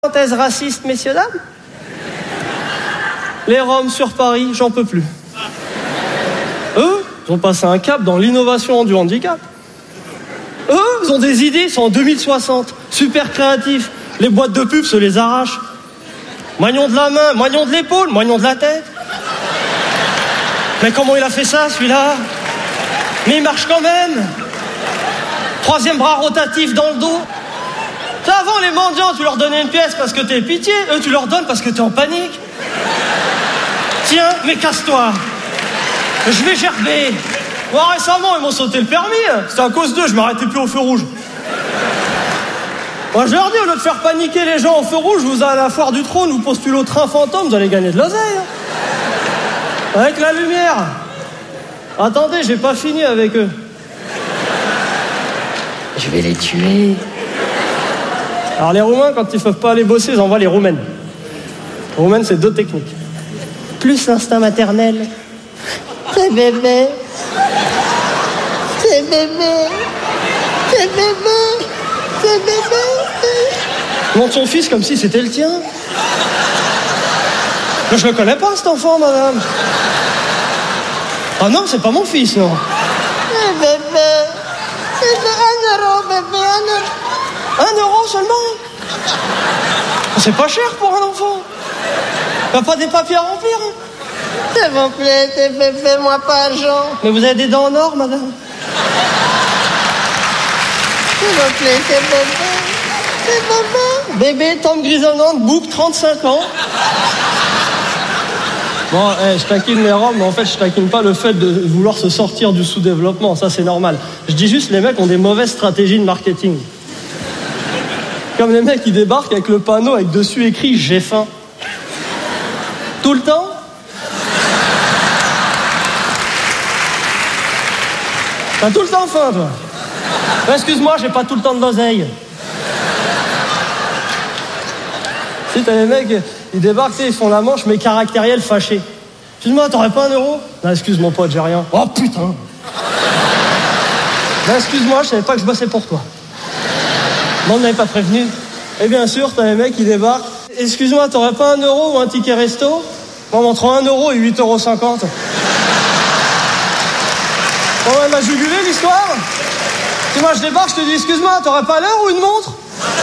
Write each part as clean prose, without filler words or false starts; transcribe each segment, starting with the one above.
Parenthèse raciste, messieurs, dames. Les Roms sur Paris, j'en peux plus. Eux, ils ont passé un cap dans l'innovation du handicap. Eux, ils ont des idées, ils sont en 2060. Super créatifs. Les boîtes de pub se les arrachent. Moignon de la main, moignon de l'épaule, moignon de la tête. Mais comment il a fait ça, celui-là? Mais il marche quand même. Troisième bras rotatif dans le dos. Avant, les mendiants, tu leur donnais une pièce parce que t'es pitié. Eux, tu leur donnes parce que t'es en panique. Tiens, mais casse-toi. Je vais gerber. Moi, récemment, ils m'ont sauté le permis. C'était à cause d'eux, je m'arrêtais plus au feu rouge. Moi, je leur dis, au lieu de faire paniquer les gens au feu rouge, vous allez à la foire du trône, vous postulez au train fantôme, vous allez gagner de l'oseille. Avec la lumière. Attendez, j'ai pas fini avec eux. Je vais les tuer. Alors les Roumains, quand ils peuvent pas aller bosser, ils envoient les Roumaines. Les Roumaines, c'est 2 techniques. Plus l'instinct maternel. C'est bébé. C'est bébé. C'est bébé. C'est bébé. Il montre son fils comme si c'était le tien. Mais je le connais pas, cet enfant, madame. Ah non, c'est pas mon fils, non. C'est bébé. C'est 1 euro, bébé, 1 euro. 1 euro seulement? C'est pas cher pour un enfant. T'as pas des papiers à remplir? S'il vous plaît, fais-moi pas argent. Mais vous avez des dents en or, madame? S'il vous plaît, c'est bébé. Bébé, tombe grisonnante, bouc, 35 ans. Bon, je taquine les Roms, mais en fait, je taquine pas le fait de vouloir se sortir du sous-développement. Ça, c'est normal. Je dis juste, les mecs ont des mauvaises stratégies de marketing. Comme les mecs qui débarquent avec le panneau avec dessus écrit « J'ai faim ». Tout le temps. T'as tout le temps faim, toi. Excuse-moi, j'ai pas tout le temps de l'oseille. Si t'as les mecs, ils débarquent, ils font la manche, mais caractériel fâché. Excuse-moi, t'aurais pas 1 euro? Non, excuse mon pote, j'ai rien. Oh putain. Non, excuse-moi, je savais pas que je bossais pour toi. Non, on n'avait pas prévenu. Et bien sûr, t'as les mecs qui débarquent. Excuse-moi, t'aurais pas 1 euro ou un ticket resto? Moi, entre 1 euro et 8,50 €. Bon, elle m'a jugulé l'histoire. Si moi je débarque, je te dis, excuse-moi, t'aurais pas l'heure ou une montre?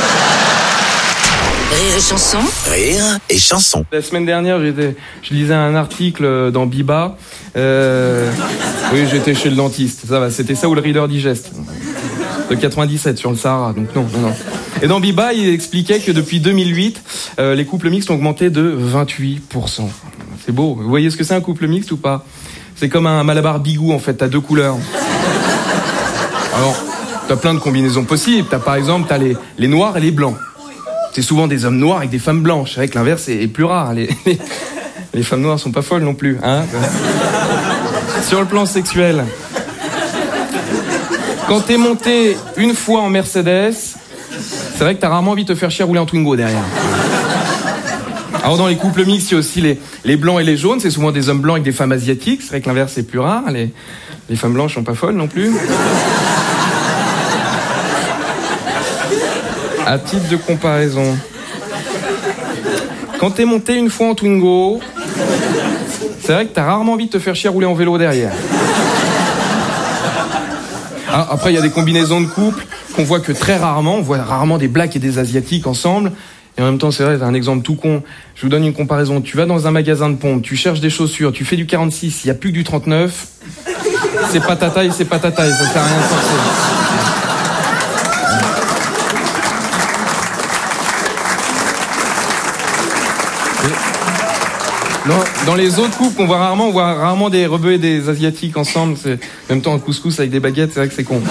Rire et chanson. Rire et chanson. La semaine dernière, je lisais un article dans Biba. Oui, j'étais chez le dentiste. Ça va, c'était ça ou le Reader Digest. De 97 sur le Sahara, donc non. Et dans Biba, il expliquait que depuis 2008, les couples mixtes ont augmenté de 28%. C'est beau. Vous voyez ce que c'est un couple mixte ou pas? C'est comme un Malabar Bigou, en fait. T'as 2 couleurs. Alors, t'as plein de combinaisons possibles. T'as par exemple, les noirs et les blancs. C'est souvent des hommes noirs avec des femmes blanches. C'est vrai que l'inverse est plus rare. Les femmes noires sont pas folles non plus, hein. Sur le plan sexuel, quand t'es monté une fois en Mercedes, c'est vrai que t'as rarement envie de te faire chier à rouler en Twingo derrière. Alors dans les couples mixtes, il y a aussi les blancs et les jaunes. C'est souvent des hommes blancs avec des femmes asiatiques. C'est vrai que l'inverse est plus rare. Les femmes blanches sont pas folles non plus. À titre de comparaison, quand t'es monté une fois en Twingo, c'est vrai que t'as rarement envie de te faire chier à rouler en vélo derrière. Ah, après, il y a des combinaisons de couples qu'on voit que très rarement. On voit rarement des blacks et des asiatiques ensemble. Et en même temps, c'est vrai, c'est un exemple tout con. Je vous donne une comparaison. Tu vas dans un magasin de pompe, tu cherches des chaussures, tu fais du 46, il n'y a plus que du 39. C'est pas ta taille, ça sert à rien de forcer. Dans les autres couples qu'on voit rarement des rebeux et des asiatiques ensemble. C'est en même temps un couscous avec des baguettes, c'est vrai que c'est con.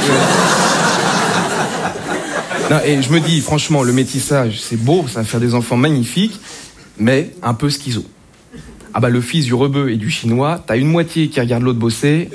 Non, et je me dis, franchement, le métissage, c'est beau, ça va faire des enfants magnifiques, mais un peu schizo. Ah bah le fils du rebeu et du chinois, t'as une moitié qui regarde l'autre bosser.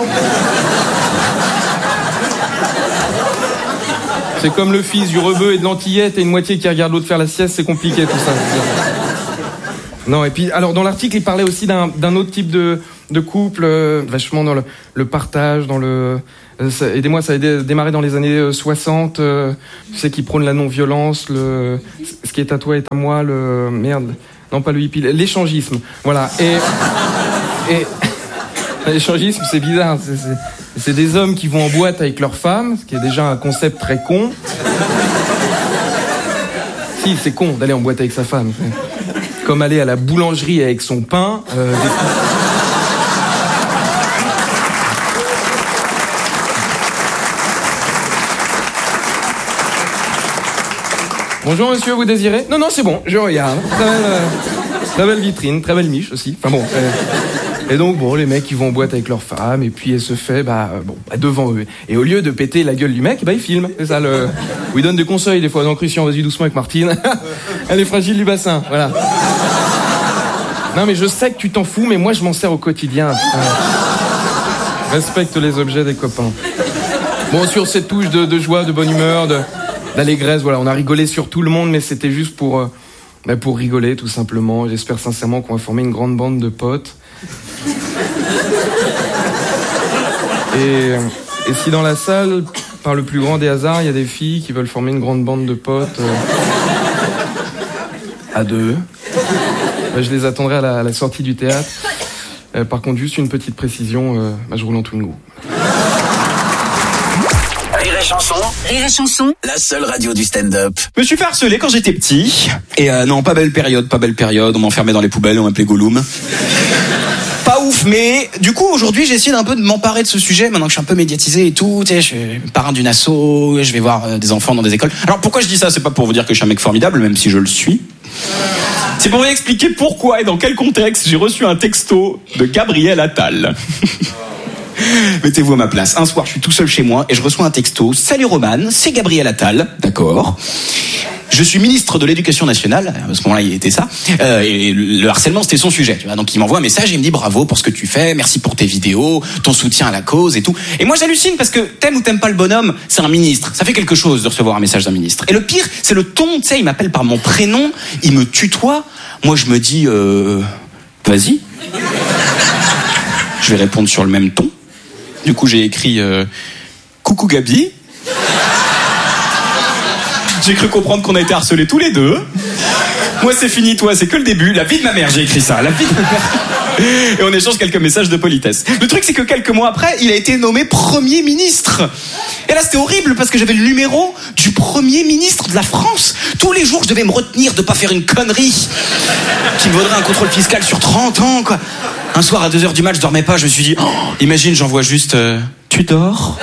C'est comme le fils du rebeu et de l'antillette, t'as une moitié qui regarde l'autre faire la sieste, c'est compliqué tout ça. Non, et puis, alors dans l'article, il parlait aussi d'un autre type de couple, vachement dans le partage, dans Aidez-moi, ça a démarré dans les années 60. Tu sais, qui prône la non-violence, ce qui est à toi est à moi, merde, non pas le hippie, l'échangisme. Voilà. Et l'échangisme, c'est bizarre. C'est des hommes qui vont en boîte avec leurs femmes, ce qui est déjà un concept très con. Si, c'est con d'aller en boîte avec sa femme. Comme aller à la boulangerie avec son pain. Bonjour monsieur, vous désirez? Non, c'est bon, je regarde. Très belle vitrine, très belle miche aussi. Enfin bon. Et donc, les mecs, ils vont en boîte avec leur femme, et puis elle se fait, devant eux. Et au lieu de péter la gueule du mec, ils filment. C'est ça, où ils donnent des conseils, des fois. Donc, Christian, vas-y doucement avec Martine. Elle est fragile du bassin, voilà. Non, mais je sais que tu t'en fous, mais moi, je m'en sers au quotidien. Respecte les objets des copains. Bon, sur cette touche de joie, de bonne humeur, d'allégresse, voilà, on a rigolé sur tout le monde, mais c'était juste pour rigoler, tout simplement. J'espère sincèrement qu'on va former une grande bande de potes. Et si dans la salle, par le plus grand des hasards, il y a des filles qui veulent former une grande bande de potes à deux, je les attendrai à la sortie du théâtre. Par contre, juste une petite précision, je roule en Twingo. Rire et chanson, la seule radio du stand-up. Je me suis fait harceler quand j'étais petit. Et non, pas belle période. On m'enfermait dans les poubelles, on m'appelait Gollum. Pas ouf, mais du coup aujourd'hui j'ai essayé d'un peu de m'emparer de ce sujet maintenant que je suis un peu médiatisé et tout, tu sais, je suis parrain d'une asso, je vais voir des enfants dans des écoles. Alors pourquoi je dis ça? C'est pas pour vous dire que je suis un mec formidable, même si je le suis. C'est pour vous expliquer pourquoi et dans quel contexte j'ai reçu un texto de Gabriel Attal. Mettez-vous à ma place. Un soir, je suis tout seul chez moi et je reçois un texto. Salut Roman, c'est Gabriel Attal. D'accord. Je suis ministre de l'Éducation nationale. À ce moment-là, il était ça. Et le harcèlement, c'était son sujet. Tu vois. Donc, il m'envoie un message et il me dit bravo pour ce que tu fais, merci pour tes vidéos, ton soutien à la cause et tout. Et moi, j'hallucine parce que t'aimes ou t'aimes pas le bonhomme, c'est un ministre. Ça fait quelque chose de recevoir un message d'un ministre. Et le pire, c'est le ton. Tu sais, il m'appelle par mon prénom, il me tutoie. Moi, je me dis, vas-y. Je vais répondre sur le même ton. Du coup, j'ai écrit coucou Gabi. J'ai cru comprendre qu'on a été harcelés tous les deux. Moi, c'est fini, toi, c'est que le début. La vie de ma mère, j'ai écrit ça. La vie de ma mère. Et on échange quelques messages de politesse. Le truc, c'est que quelques mois après, il a été nommé Premier ministre. Et là, c'était horrible parce que j'avais le numéro du Premier ministre de la France. Tous les jours, je devais me retenir de pas faire une connerie qui me vaudrait un contrôle fiscal sur 30 ans, quoi. Un soir, à 2h du mat, je dormais pas. Je me suis dit, imagine, j'envoie juste tu dors?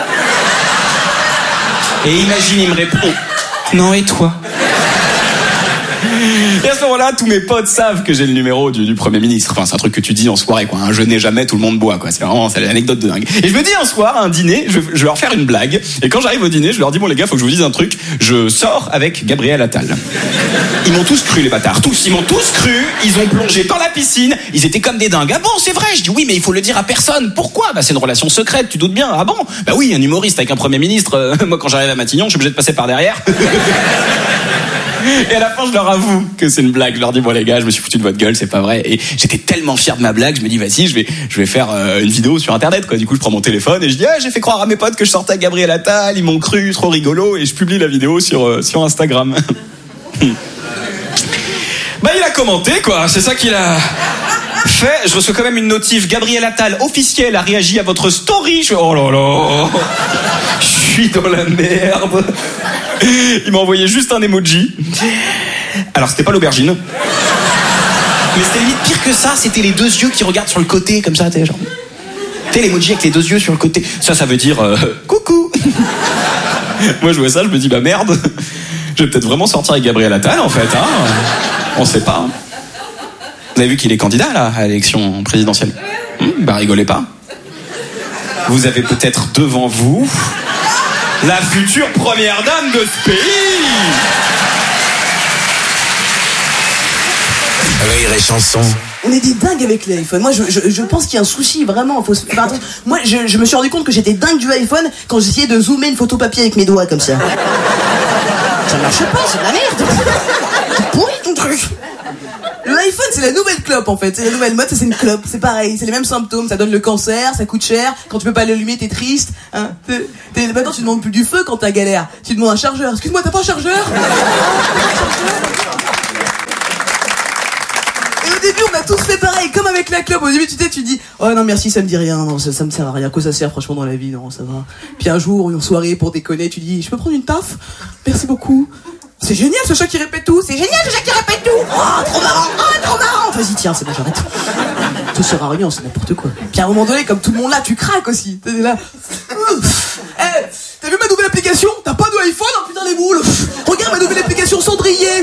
Et imagine, il me répond, non, et toi? Et à ce moment-là, tous mes potes savent que j'ai le numéro du Premier ministre. Enfin, c'est un truc que tu dis en soirée, quoi. Un jeûner jamais, tout le monde boit, quoi. C'est l'anecdote de dingue. Et je me dis un soir, à un dîner, je vais leur faire une blague. Et quand j'arrive au dîner, je leur dis, bon les gars, faut que je vous dise un truc. Je sors avec Gabriel Attal. Ils m'ont tous cru, les bâtards. Tous, ils m'ont tous cru. Ils ont plongé dans la piscine. Ils étaient comme des dingues. Ah bon, c'est vrai? Je dis oui, mais il faut le dire à personne. Pourquoi? C'est une relation secrète, tu doutes bien. Ah bon? Oui, un humoriste avec un Premier ministre. Moi, quand j'arrive à Matignon, je suis obligé de passer par derrière. Et à la fin, je leur avoue que c'est une blague. Je leur dis, bon les gars, je me suis foutu de votre gueule, c'est pas vrai. Et j'étais tellement fier de ma blague, je me dis, vas-y, je vais faire une vidéo sur Internet, quoi. Du coup, je prends mon téléphone et je dis, j'ai fait croire à mes potes que je sortais avec Gabriel Attal, ils m'ont cru, trop rigolo, et je publie la vidéo sur Instagram. Il a commenté, quoi. C'est ça qu'il a fait. Je reçois quand même une notif. Gabriel Attal, officiel, a réagi à votre story. Je fais, oh là là, je suis dans la merde. Il m'a envoyé juste un emoji. Alors, c'était pas l'aubergine. Mais c'était limite pire que ça. C'était les deux yeux qui regardent sur le côté, comme ça, tu sais, genre. Tu sais, l'emoji avec les deux yeux sur le côté. Ça veut dire coucou. Moi, je vois ça, je me dis, merde. Je vais peut-être vraiment sortir avec Gabriel Attal, en fait, hein. On sait pas. Vous avez vu qu'il est candidat, là, à l'élection présidentielle? Rigolez pas. Vous avez peut-être devant vous la future première dame de ce pays. Rire et chanson. On est des dingues avec l'iPhone. Moi, je pense qu'il y a un souci, vraiment. Faut se faire attention. Moi, je me suis rendu compte que j'étais dingue du iPhone quand j'essayais de zoomer une photo papier avec mes doigts, comme ça. Ça marche pas, c'est de la merde. C'est pourri ton truc. Le iPhone, c'est la nouvelle clope en fait. C'est la nouvelle mode, c'est une clope. C'est pareil, c'est les mêmes symptômes. Ça donne le cancer, ça coûte cher. Quand tu peux pas l'allumer, t'es triste. Hein. Maintenant, tu demandes plus du feu quand t'as galère. Tu demandes un chargeur. Excuse-moi, t'as pas un chargeur? Et au début, on a tous fait pareil, comme avec la clope. Au début, tu dis, oh non merci, ça me dit rien, non, ça me sert à rien. À quoi ça sert franchement dans la vie? Non, ça va. Puis un jour, une soirée pour déconner, tu dis, je peux prendre une taf? Merci beaucoup. C'est génial ce chat qui répète tout. C'est génial ce chat qui répète tout. Oh, trop marrant. Oh, trop marrant. Vas-y, tiens, c'est bon, j'arrête. Tout sert à rien, c'est n'importe quoi. Puis à un moment donné, comme tout le monde là, tu craques aussi. T'es là. T'as vu ma nouvelle application? T'as pas de iPhone? Oh putain les boules. Regarde ma nouvelle application Cendrier.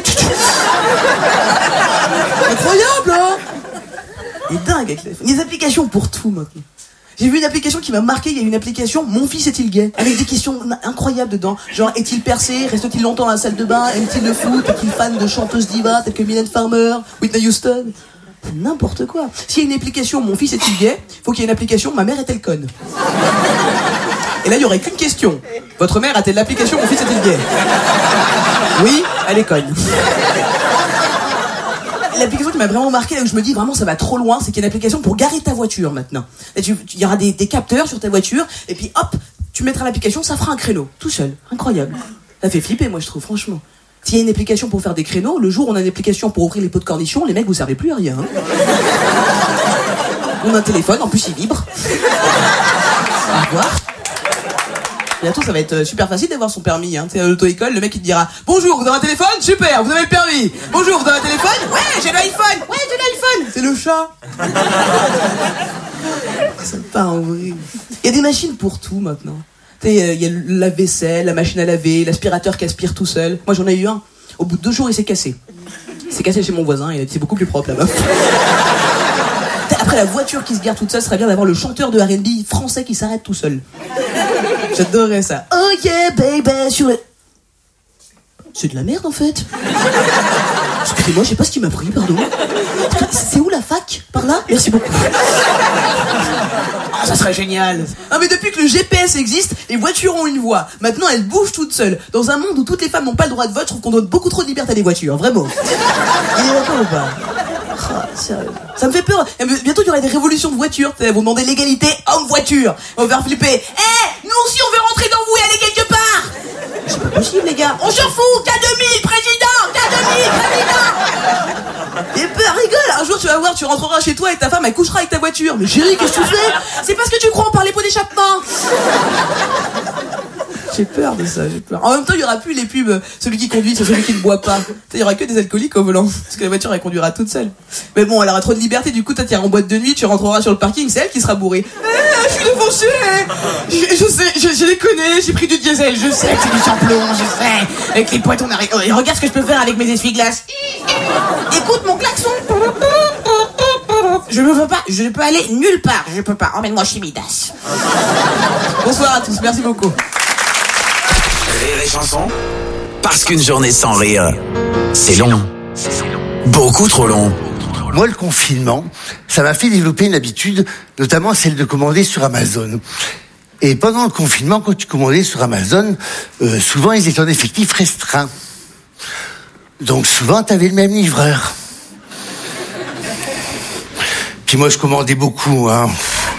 Incroyable, hein? Il est dingue avec les... des applications pour tout maintenant. J'ai vu une application qui m'a marqué, il y a une application Mon fils est-il gay? Avec des questions incroyables dedans. Genre, est-il percé? Reste-t-il longtemps dans la salle de bain? Aime-t-il le foot? Est-il fan de chanteuses divas telles que Mylène Farmer, Whitney Houston? C'est n'importe quoi. S'il y a une application Mon fils est-il gay, faut qu'il y ait une application Ma mère est-elle conne? Et là, il y aurait qu'une question. Votre mère a-t-elle l'application Mon fils est-il gay? Oui, elle est conne. L'application qui m'a vraiment marqué, là où je me dis vraiment ça va trop loin, c'est qu'il y a une application pour garer ta voiture maintenant. Il y aura des capteurs sur ta voiture, et puis hop, tu mettras l'application, ça fera un créneau, tout seul. Incroyable. Ça fait flipper, moi je trouve, franchement. S'il y a une application pour faire des créneaux, le jour où on a une application pour ouvrir les pots de cornichons, les mecs vous servez plus à rien. Hein. On a un téléphone, en plus il vibre. Au revoir. Bientôt, ça va être super facile d'avoir son permis. Hein. Tu sais, à l'auto-école, le mec il te dira bonjour, vous avez un téléphone? Super, vous avez le permis. Bonjour, vous avez un téléphone? Ouais, j'ai l'iPhone. Ouais, j'ai l'iPhone. C'est le chat. C'est pas en vrai. Il y a des machines pour tout maintenant. Tu sais, il y a la vaisselle, la machine à laver, l'aspirateur qui aspire tout seul. Moi, j'en ai eu un. Au bout de 2 jours, il s'est cassé. Il s'est cassé chez mon voisin. Il a dit c'est beaucoup plus propre là-bas. Après la voiture qui se gare toute seule, ce serait bien d'avoir le chanteur de R&B français qui s'arrête tout seul. J'adorerais ça. Oh yeah baby sur le... C'est de la merde en fait. Excusez-moi, je sais pas ce qui m'a pris, pardon. C'est où la fac? Par là? Merci beaucoup. Oh, ça serait génial. Ah mais depuis que le GPS existe, les voitures ont une voix. Maintenant elles bougent toutes seules. Dans un monde où toutes les femmes n'ont pas le droit de vote, je trouve qu'on donne beaucoup trop de liberté à des voitures, vraiment. Il est d'accord ou pas? Oh, sérieux. Ça me fait peur. Bientôt il y aura des révolutions de voitures. Ils vont demander l'égalité homme-voiture. On va faire flipper. Nous aussi on veut rentrer dans vous et aller quelque part. C'est pas possible les gars. On s'en fout. K2000 président. K2000 président. Et ben rigole. Un jour tu vas voir, tu rentreras chez toi et ta femme elle couchera avec ta voiture. Mais chérie, qu'est-ce que tu fais? C'est parce que tu crois en parler pots d'échappement. J'ai peur de ça, j'ai peur. En même temps, il y aura plus les pubs, celui qui conduit, c'est celui qui ne boit pas. Il y aura que des alcooliques au volant, parce que la voiture, elle conduira toute seule. Mais bon, elle aura trop de liberté, du coup, toi, t'es en boîte de nuit, tu rentreras sur le parking, c'est elle qui sera bourrée. Je suis défoncé. Je sais, je les connais, j'ai pris du diesel, je sais que c'est du samplon, je sais. Avec les poètes, on arrive. Oh, et regarde ce que je peux faire avec mes essuie-glaces. Écoute mon klaxon. Je ne veux pas, je ne peux aller nulle part, je peux pas. Emmène-moi chez Midas. Bonsoir à tous, merci beaucoup. Rire et chanson, parce qu'une journée sans rire, c'est long. Beaucoup trop long. Moi, le confinement, ça m'a fait développer une habitude, notamment celle de commander sur Amazon. Et pendant le confinement, quand tu commandais sur Amazon, souvent ils étaient en effectif restreint. Donc souvent, t'avais le même livreur. Puis moi, je commandais beaucoup, hein.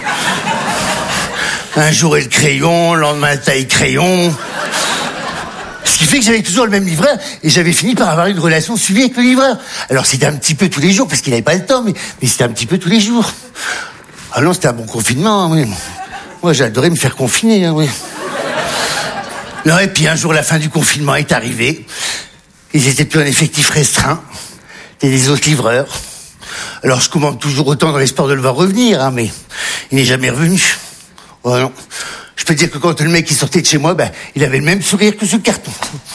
Un jour, et le crayon, le lendemain, la taille crayon. Ce qui fait que j'avais toujours le même livreur et j'avais fini par avoir une relation suivie avec le livreur. Alors c'était un petit peu tous les jours parce qu'il n'avait pas le temps, mais c'était un petit peu tous les jours. Ah non, c'était un bon confinement, hein, oui. Moi, j'adorais me faire confiner, hein, oui. Non, et puis un jour, la fin du confinement est arrivée. Ils étaient plus en effectif restreint. C'était des autres livreurs. Alors je commande toujours autant dans l'espoir de le voir revenir, hein, mais il n'est jamais revenu. Oh non. Je peux dire que quand le mec il sortait de chez moi, ben, il avait le même sourire que ce carton.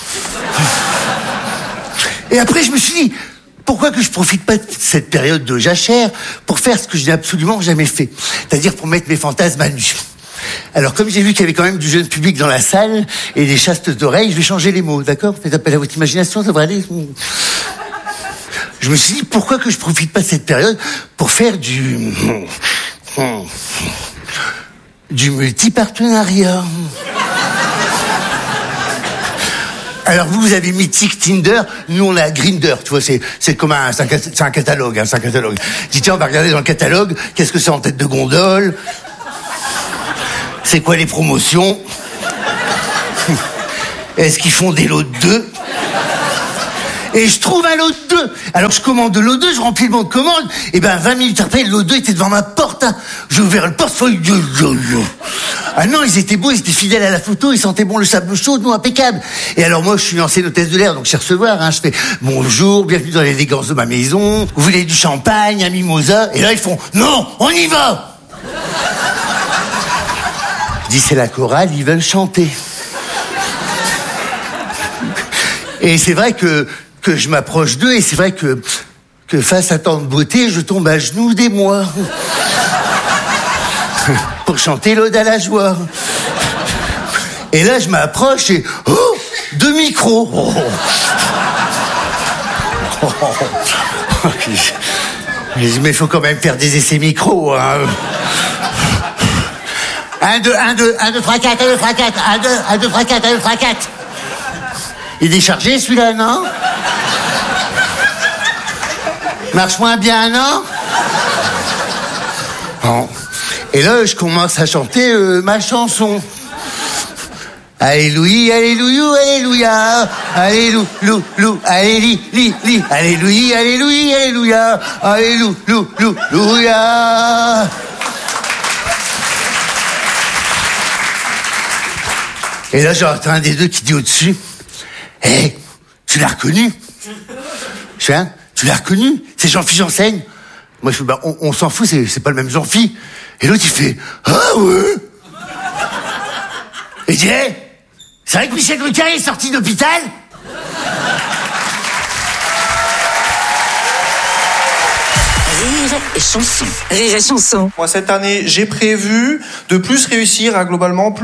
Et après, je me suis dit, pourquoi que je profite pas de cette période de jachère pour faire ce que je n'ai absolument jamais fait, c'est-à-dire pour mettre mes fantasmes à nu. Alors, comme j'ai vu qu'il y avait quand même du jeune public dans la salle et des chastes d'oreilles, je vais changer les mots, d'accord? Faites appel à votre imagination, ça va aller. Je me suis dit, pourquoi que je profite pas de cette période pour faire du multipartenariat. Alors vous avez Mythique, Tinder, nous on a Grindr, tu vois, c'est comme c'est un catalogue, hein, c'est un catalogue. Je dis tiens, on va regarder dans le catalogue, qu'est-ce que c'est en tête de gondole, c'est quoi les promotions, est-ce qu'ils font des lots de 2 ? Et je trouve un lot de 2. Alors je commande le lot 2, je remplis le bon de commande. Et 20 minutes après, le lot 2 était devant ma porte. Hein. J'ai ouvert le portefeuille. Ah non, ils étaient beaux, ils étaient fidèles à la photo, ils sentaient bon le sable chaud, nous impeccable. Et alors moi, je suis une ancienne hôtesse de l'air, donc je sais recevoir. Hein. Je fais bonjour, bienvenue dans l'élégance de ma maison. Vous voulez du champagne, un mimosa ? Et là, ils font non, on y va. Je dis c'est la chorale, ils veulent chanter. Et c'est vrai que je m'approche d'eux, et c'est vrai que face à tant de beauté, je tombe à genoux des mois. Pour chanter l'Ode à la joie. Et là, je m'approche et... Oh, 2 micros. Oh. Oh. Mais il faut quand même faire des essais micros, hein. 1, 2, 1, 2, 1, 2, 3, 4, 1, 2, 3, 4, 1, 2, 1, 2, 3, 4, 1, 2, 3, 4. Il est déchargé, celui-là, non ? Marche moins bien, non ? Bon. Et là, je commence à chanter ma chanson. Alléluia, alléluia, alléluia, alléluia, alléluia, alléluia, alléluia, alléluia, alléluia. Et là, j'entends un des deux qui dit au-dessus, hé, tu l'as reconnu ? Je fais, hein, tu l'as reconnu ? C'est Jean-Philippe Janssaigne. Moi, je fais, on s'en fout, c'est pas le même Jean-Philippe. Et l'autre, il fait, ah ouais. Et je dis, hey, c'est vrai que Michel Drucker est sorti d'hôpital ? Rire et chanson. Rire et chanson. Moi, cette année, j'ai prévu de plus réussir à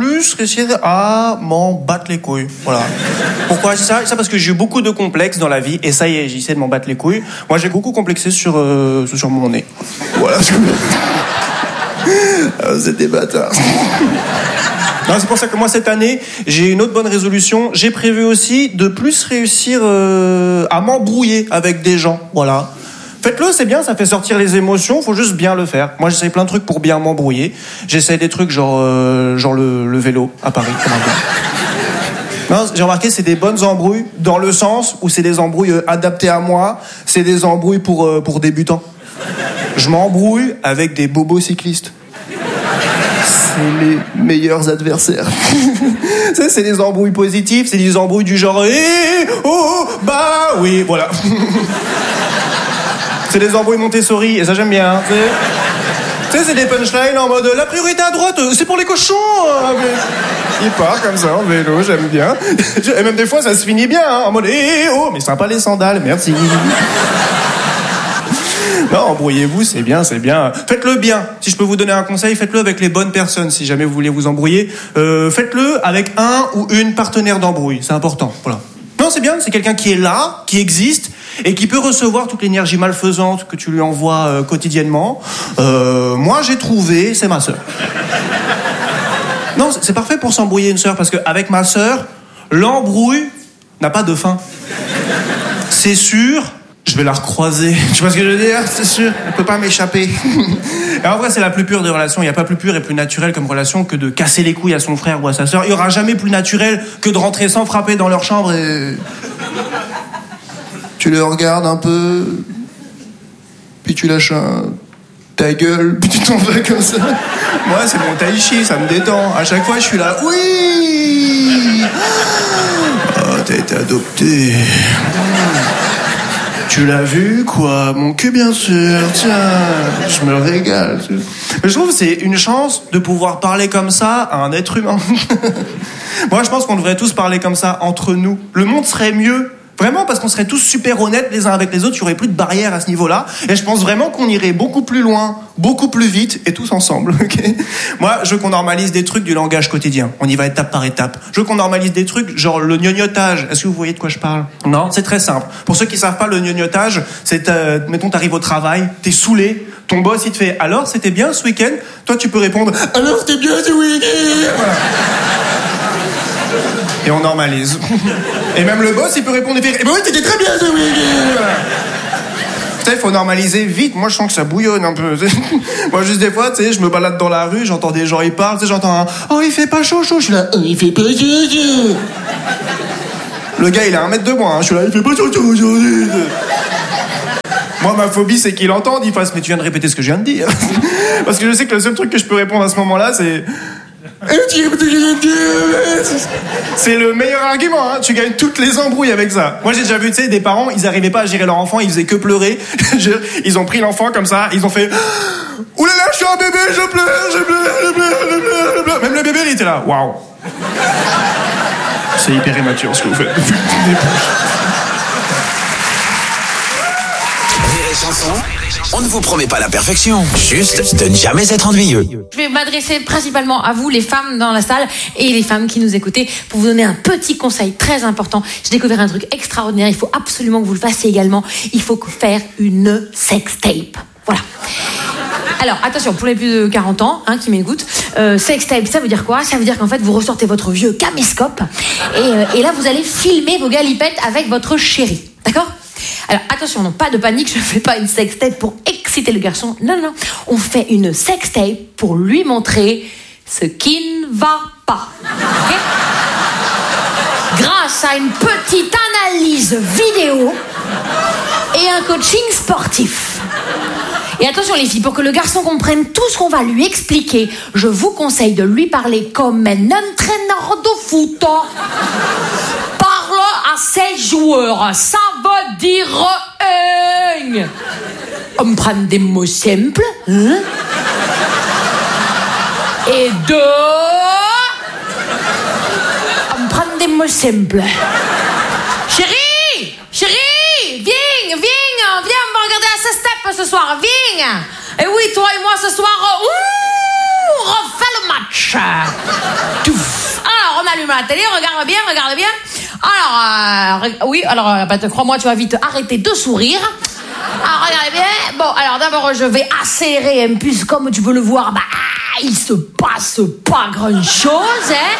m'en battre les couilles. Voilà. Pourquoi je dis ça ? Ça parce que j'ai eu beaucoup de complexes dans la vie, et ça y est, j'essaie de m'en battre les couilles. Moi, j'ai beaucoup complexé sur mon nez. Voilà. C'est des bâtards. Non, c'est pour ça que moi, cette année, j'ai une autre bonne résolution. J'ai prévu aussi de plus réussir à m'embrouiller avec des gens. Voilà. Faites-le, c'est bien, ça fait sortir les émotions, faut juste bien le faire. Moi, j'essaie plein de trucs pour bien m'embrouiller. J'essaie des trucs genre le vélo à Paris. Non, j'ai remarqué, c'est des bonnes embrouilles, dans le sens où c'est des embrouilles adaptées à moi, c'est des embrouilles pour débutants. Je m'embrouille avec des bobos cyclistes. C'est les meilleurs adversaires. Ça, c'est des embrouilles positives, c'est des embrouilles du genre bah oui, voilà. C'est des embrouilles Montessori, et ça j'aime bien. Tu sais, c'est des punchlines en mode la priorité à droite, c'est pour les cochons. Il part comme ça en vélo, j'aime bien. Et même des fois, ça se finit bien, hein, en mode mais sympa les sandales, merci. Non, embrouillez-vous, c'est bien, c'est bien. Faites-le bien. Si je peux vous donner un conseil, faites-le avec les bonnes personnes. Si jamais vous voulez vous embrouiller, faites-le avec un ou une partenaire d'embrouille. C'est important. Voilà. Non, c'est bien. C'est quelqu'un qui est là, qui existe et qui peut recevoir toute l'énergie malfaisante que tu lui envoies quotidiennement. Moi, j'ai trouvé, c'est ma sœur. Non, c'est parfait pour s'embrouiller une sœur parce qu'avec ma sœur, l'embrouille n'a pas de fin. C'est sûr. Je vais la recroiser. Tu vois ce que je veux dire ? C'est sûr. Elle peut pas m'échapper. Et en vrai, c'est la plus pure des relations. Il n'y a pas plus pure et plus naturelle comme relation que de casser les couilles à son frère ou à sa sœur. Il n'y aura jamais plus naturel que de rentrer sans frapper dans leur chambre et... Tu le regardes un peu, puis tu lâches ta gueule, puis tu t'en vas comme ça. Moi, c'est mon tai chi, ça me détend. À chaque fois, je suis là, oui. Oh, t'as été adopté. Tu l'as vu, quoi? Mon cul, bien sûr. Tiens, je me régale. Mais je trouve que c'est une chance de pouvoir parler comme ça à un être humain. Moi, je pense qu'on devrait tous parler comme ça entre nous. Le monde serait mieux. Vraiment, parce qu'on serait tous super honnêtes les uns avec les autres, il n'y aurait plus de barrières à ce niveau-là. Et je pense vraiment qu'on irait beaucoup plus loin, beaucoup plus vite, et tous ensemble. Okay. Moi, je veux qu'on normalise des trucs du langage quotidien. On y va étape par étape. Je veux qu'on normalise des trucs, genre le gnognotage. Est-ce que vous voyez de quoi je parle? Non, c'est très simple. Pour ceux qui ne savent pas, le gnognotage, c'est, mettons, t'arrives au travail, t'es saoulé, ton boss, il te fait « Alors, c'était bien ce week-end ?» Toi, tu peux répondre « Alors, c'était bien ce week-end ?» Voilà. Et on normalise. Et même le boss, il peut répondre et faire, eh ben oui, t'étais très bien, oui. Tu sais, il faut normaliser vite. Moi, je sens que ça bouillonne un peu. Moi, juste des fois, tu sais, je me balade dans la rue, j'entends des gens, ils parlent, tu sais, j'entends un, oh, il fait pas chaud. Je suis là, oh, il fait pas chaud. Le gars, il a 1 mètre de moi, hein. Je suis là, il fait pas chaud aujourd'hui. Moi, ma phobie, c'est qu'il entende, il fasse, mais tu viens de répéter ce que je viens de dire. Parce que je sais que le seul truc que je peux répondre à ce moment-là, c'est... C'est le meilleur argument, hein. Tu gagnes toutes les embrouilles avec ça. Moi, j'ai déjà vu, tu sais, des parents, ils arrivaient pas à gérer leur enfant, ils faisaient que pleurer. Ils ont pris l'enfant comme ça, ils ont fait, oulala, je suis un bébé, je pleure. Même le bébé, il était là, waouh. C'est hyper immature ce que vous faites. On ne vous promet pas la perfection, juste de ne jamais être ennuyeux. Je vais m'adresser principalement à vous, les femmes dans la salle, et les femmes qui nous écoutez, pour vous donner un petit conseil très important. J'ai découvert un truc extraordinaire, il faut absolument que vous le fassiez également. Il faut faire une sextape. Voilà. Alors, attention, pour les plus de 40 ans qui m'écoutent, sextape, ça veut dire quoi? Ça veut dire qu'en fait, vous ressortez votre vieux caméscope, et là, vous allez filmer vos galipettes avec votre chéri. D'accord? Alors attention, non, pas de panique, je ne fais pas une sextape pour exciter le garçon. Non, on fait une sextape pour lui montrer ce qui ne va pas. Okay? Grâce à une petite analyse vidéo et un coaching sportif. Et attention les filles, pour que le garçon comprenne tout ce qu'on va lui expliquer, je vous conseille de lui parler comme un entraîneur de foot. Parle à ses joueurs, ça veut dire on prend des mots simples, hein? Et on prend des mots simples. Chérie, viens, on va regarder la sextape ce soir, viens. Et oui, toi et moi ce soir, on refait le match. Alors, on allume la télé, regarde bien. Alors, crois-moi, tu vas vite arrêter de sourire. Alors, regardez bien. Bon, alors d'abord, je vais accélérer un peu, comme tu peux le voir, il se passe pas grand-chose, hein.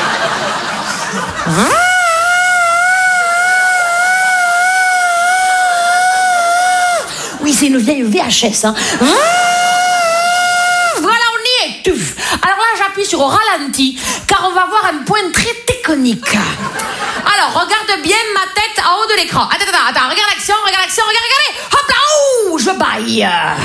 Oui, c'est une vieille VHS, hein. Voilà, on y est. Alors là, j'appuie sur ralenti, car on va voir un point très technique. Alors, regarde bien ma tête en haut de l'écran. Attends, regarde l'action, regardez. Hop là, ouh, je baille.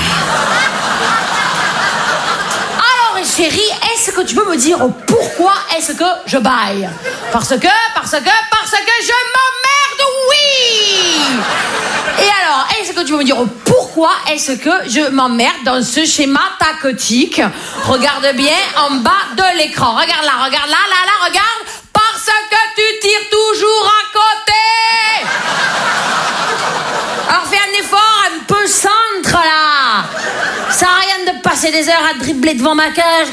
Alors, chérie, est-ce que tu peux me dire pourquoi est-ce que je baille? Parce que je m'emmerde, oui. Et alors, est-ce que tu peux me dire pourquoi est-ce que je m'emmerde dans ce schéma tactique? Regarde bien en bas de l'écran. Regarde là, regarde. Parce que tu tires toujours à côté. Alors fais un effort un peu centre là. Ça sert à rien de passer des heures à dribbler devant ma cage.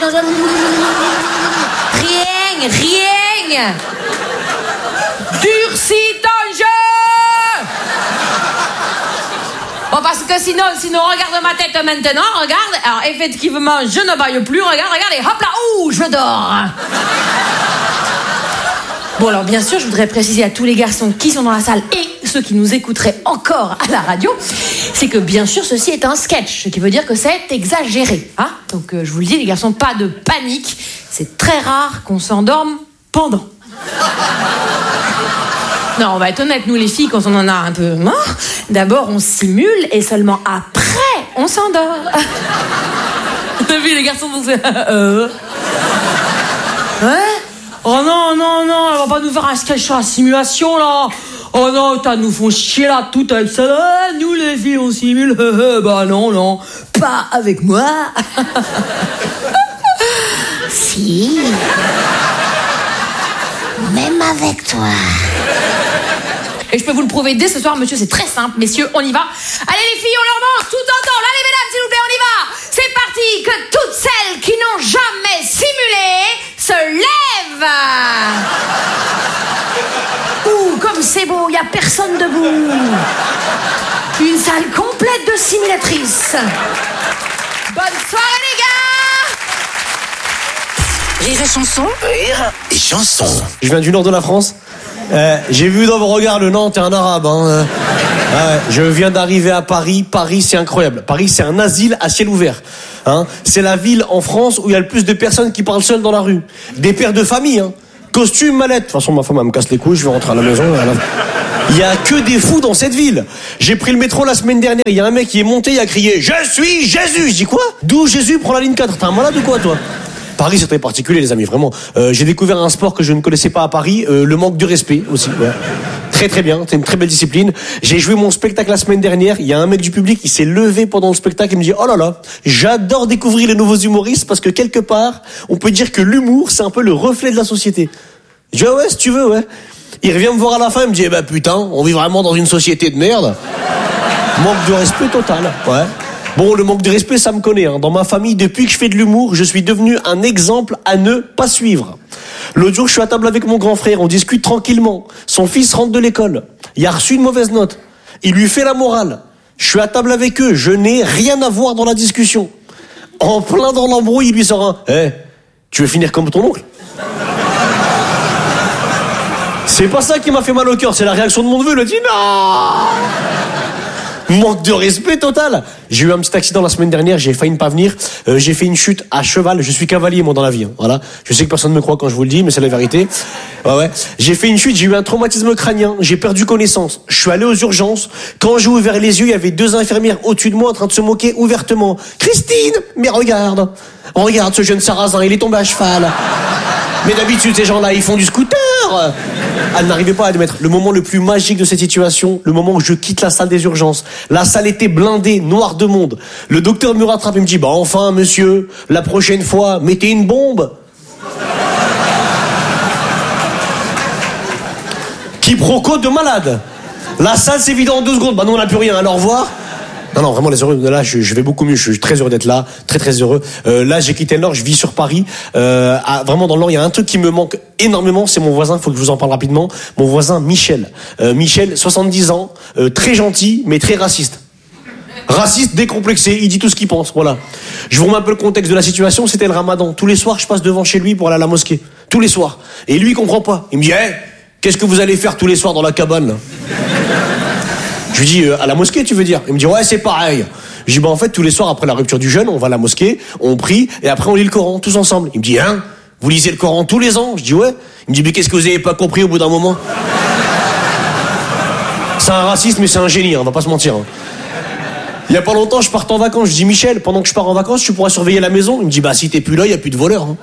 Rien. Durcis ton jeu. Bon, parce que sinon, regarde ma tête maintenant, regarde. Alors, effectivement, je ne baille plus, regarde, et hop là, ouh, je dors. Bon, alors, bien sûr, je voudrais préciser à tous les garçons qui sont dans la salle et ceux qui nous écouteraient encore à la radio, c'est que, bien sûr, ceci est un sketch, ce qui veut dire que c'est exagéré, hein. Donc, je vous le dis, les garçons, pas de panique. C'est très rare qu'on s'endorme pendant. Non, on va être honnête, nous les filles, quand on en a un peu marre, d'abord on simule et seulement après on s'endort. T'as vu les garçons vont ouais. Oh non, elle va pas nous faire un sketch sur la simulation là. Oh non, nous font chier là tout avec ça. Nous les filles on simule. Bah non, pas avec moi. Si. Même avec toi. Et je peux vous le prouver dès ce soir, monsieur, c'est très simple. Messieurs, on y va. Allez les filles, on leur montre tout en temps. Allez mesdames, s'il vous plaît, on y va. C'est parti, que toutes celles qui n'ont jamais simulé se lèvent. Ouh, comme c'est beau, il n'y a personne debout. Une salle complète de simulatrices. Bonne soirée les gars. Rire et chanson. Rire et chanson. Je viens du nord de la France. J'ai vu dans vos regards le Nantes, t'es un arabe. Hein. Je viens d'arriver à Paris. Paris, c'est incroyable. Paris, c'est un asile à ciel ouvert. Hein. C'est la ville en France où il y a le plus de personnes qui parlent seules dans la rue. Des pères de famille, hein. Costume, mallette. De toute façon, ma femme, elle me casse les couilles, je vais rentrer à la maison. Il y a que des fous dans cette ville. J'ai pris le métro la semaine dernière, il y a un mec qui est monté, il a crié « Je suis Jésus !» Je dis quoi ? D'où Jésus prend la ligne 4 ? T'es un malade ou quoi, toi ? Paris, c'est très particulier, les amis, vraiment. J'ai découvert un sport que je ne connaissais pas à Paris, le manque de respect aussi. Ouais. Très très bien, c'est une très belle discipline. J'ai joué mon spectacle la semaine dernière, il y a un mec du public, il s'est levé pendant le spectacle et me dit « Oh là là, j'adore découvrir les nouveaux humoristes parce que quelque part, on peut dire que l'humour, c'est un peu le reflet de la société. » Je dis « Ah ouais, si tu veux, ouais. » Il revient me voir à la fin, il me dit « Eh ben putain, on vit vraiment dans une société de merde. » Manque de respect total, ouais. Bon, le manque de respect, ça me connaît. Hein. Dans ma famille, depuis que je fais de l'humour, je suis devenu un exemple à ne pas suivre. L'autre jour, je suis à table avec mon grand frère, on discute tranquillement. Son fils rentre de l'école. Il a reçu une mauvaise note. Il lui fait la morale. Je suis à table avec eux, je n'ai rien à voir dans la discussion. En plein dans l'embrouille, il lui sort un « Eh, tu veux finir comme ton oncle ?» C'est pas ça qui m'a fait mal au cœur, c'est la réaction de mon neveu, il a dit non. Manque de respect total. J'ai eu un petit accident la semaine dernière, j'ai failli ne pas venir. J'ai fait une chute à cheval, je suis cavalier moi dans la vie. Hein. Voilà. Je sais que personne ne me croit quand je vous le dis, mais c'est la vérité. Ouais. J'ai fait une chute, j'ai eu un traumatisme crânien, j'ai perdu connaissance. Je suis allé aux urgences. Quand j'ai ouvert les yeux, il y avait 2 infirmières au-dessus de moi en train de se moquer ouvertement. Christine, mais regarde ce jeune sarrasin, il est tombé à cheval. Mais d'habitude, ces gens-là, ils font du scooter. Elle n'arrivait pas à admettre. Le moment le plus magique de cette situation, le moment où je quitte la salle des urgences. La salle était blindée, noire de monde. Le docteur me rattrape et me dit « Bah enfin, monsieur, la prochaine fois, mettez une bombe. » Quiproquo de malade. La salle s'est vidée en 2 secondes. Bah non, on n'a plus rien, alors au revoir. Non, vraiment, les heureux, là, je vais beaucoup mieux, je suis très heureux d'être là, très très heureux. Là, j'ai quitté le Nord, je vis sur Paris. Vraiment, dans le Nord, il y a un truc qui me manque énormément, c'est mon voisin, il faut que je vous en parle rapidement. Mon voisin, Michel. Michel, 70 ans, très gentil, mais très raciste. Raciste, décomplexé, il dit tout ce qu'il pense, voilà. Je vous remets un peu le contexte de la situation, c'était le Ramadan. Tous les soirs, je passe devant chez lui pour aller à la mosquée. Tous les soirs. Et lui, il comprend pas. Il me dit, hey, qu'est-ce que vous allez faire tous les soirs dans la cabane, là ? Je lui dis, à la mosquée, tu veux dire ? Il me dit, ouais, c'est pareil. Je dis, bah en fait, tous les soirs, après la rupture du jeûne, on va à la mosquée, on prie, et après on lit le Coran, tous ensemble. Il me dit, hein ? Vous lisez le Coran tous les ans ? Je dis, ouais. Il me dit, mais qu'est-ce que vous avez pas compris au bout d'un moment ? C'est un raciste, mais c'est un génie, hein, on va pas se mentir. Hein. Il y a pas longtemps, je pars en vacances, je dis, Michel, pendant que je pars en vacances, tu pourras surveiller la maison ? Il me dit, bah si t'es plus là, il y a plus de voleurs. Hein.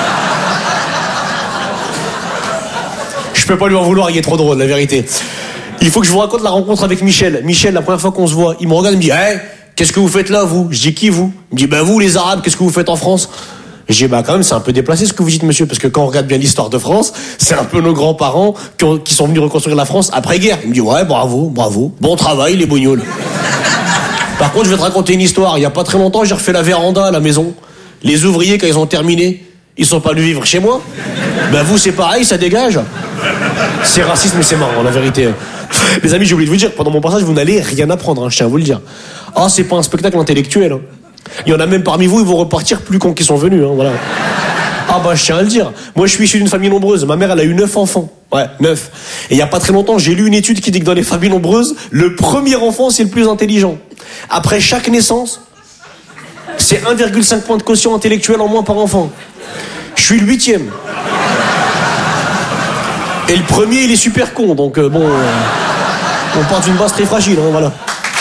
Je peux pas lui en vouloir, il est trop drôle, la vérité. Il faut que je vous raconte la rencontre avec Michel. Michel, la première fois qu'on se voit, il me regarde et me dit « Hey, qu'est-ce que vous faites là, vous ?» Je dis « Qui, vous ?» Il me dit « Bah vous, les Arabes, qu'est-ce que vous faites en France ?» Je dis « Bah quand même, c'est un peu déplacé ce que vous dites, monsieur, parce que quand on regarde bien l'histoire de France, c'est un peu nos grands-parents qui sont venus reconstruire la France après-guerre. » Il me dit « Ouais, bravo, bon travail, les bougnols. » Par contre, je vais te raconter une histoire. Il y a pas très longtemps, j'ai refait la véranda à la maison. Les ouvriers, quand ils ont terminé, ils sont pas venus vivre chez moi. Bah vous, c'est pareil, ça dégage. C'est raciste, mais c'est marrant, la vérité. Les amis, j'ai oublié de vous dire, pendant mon passage, vous n'allez rien apprendre, hein, je tiens à vous le dire. Ah, c'est pas un spectacle intellectuel. Hein. Il y en a même parmi vous, ils vont repartir plus cons qu'ils sont venus. Hein, voilà. Ah bah, je tiens à le dire. Moi, je suis issu d'une famille nombreuse. Ma mère, elle a eu 9 enfants. Ouais, 9. Et il y a pas très longtemps, j'ai lu une étude qui dit que dans les familles nombreuses, le premier enfant, c'est le plus intelligent. Après chaque naissance, c'est 1,5 point de quotient intellectuel en moins par enfant. Je suis le 8e. Et le premier, il est super con, donc bon, on part d'une base très fragile, hein, voilà.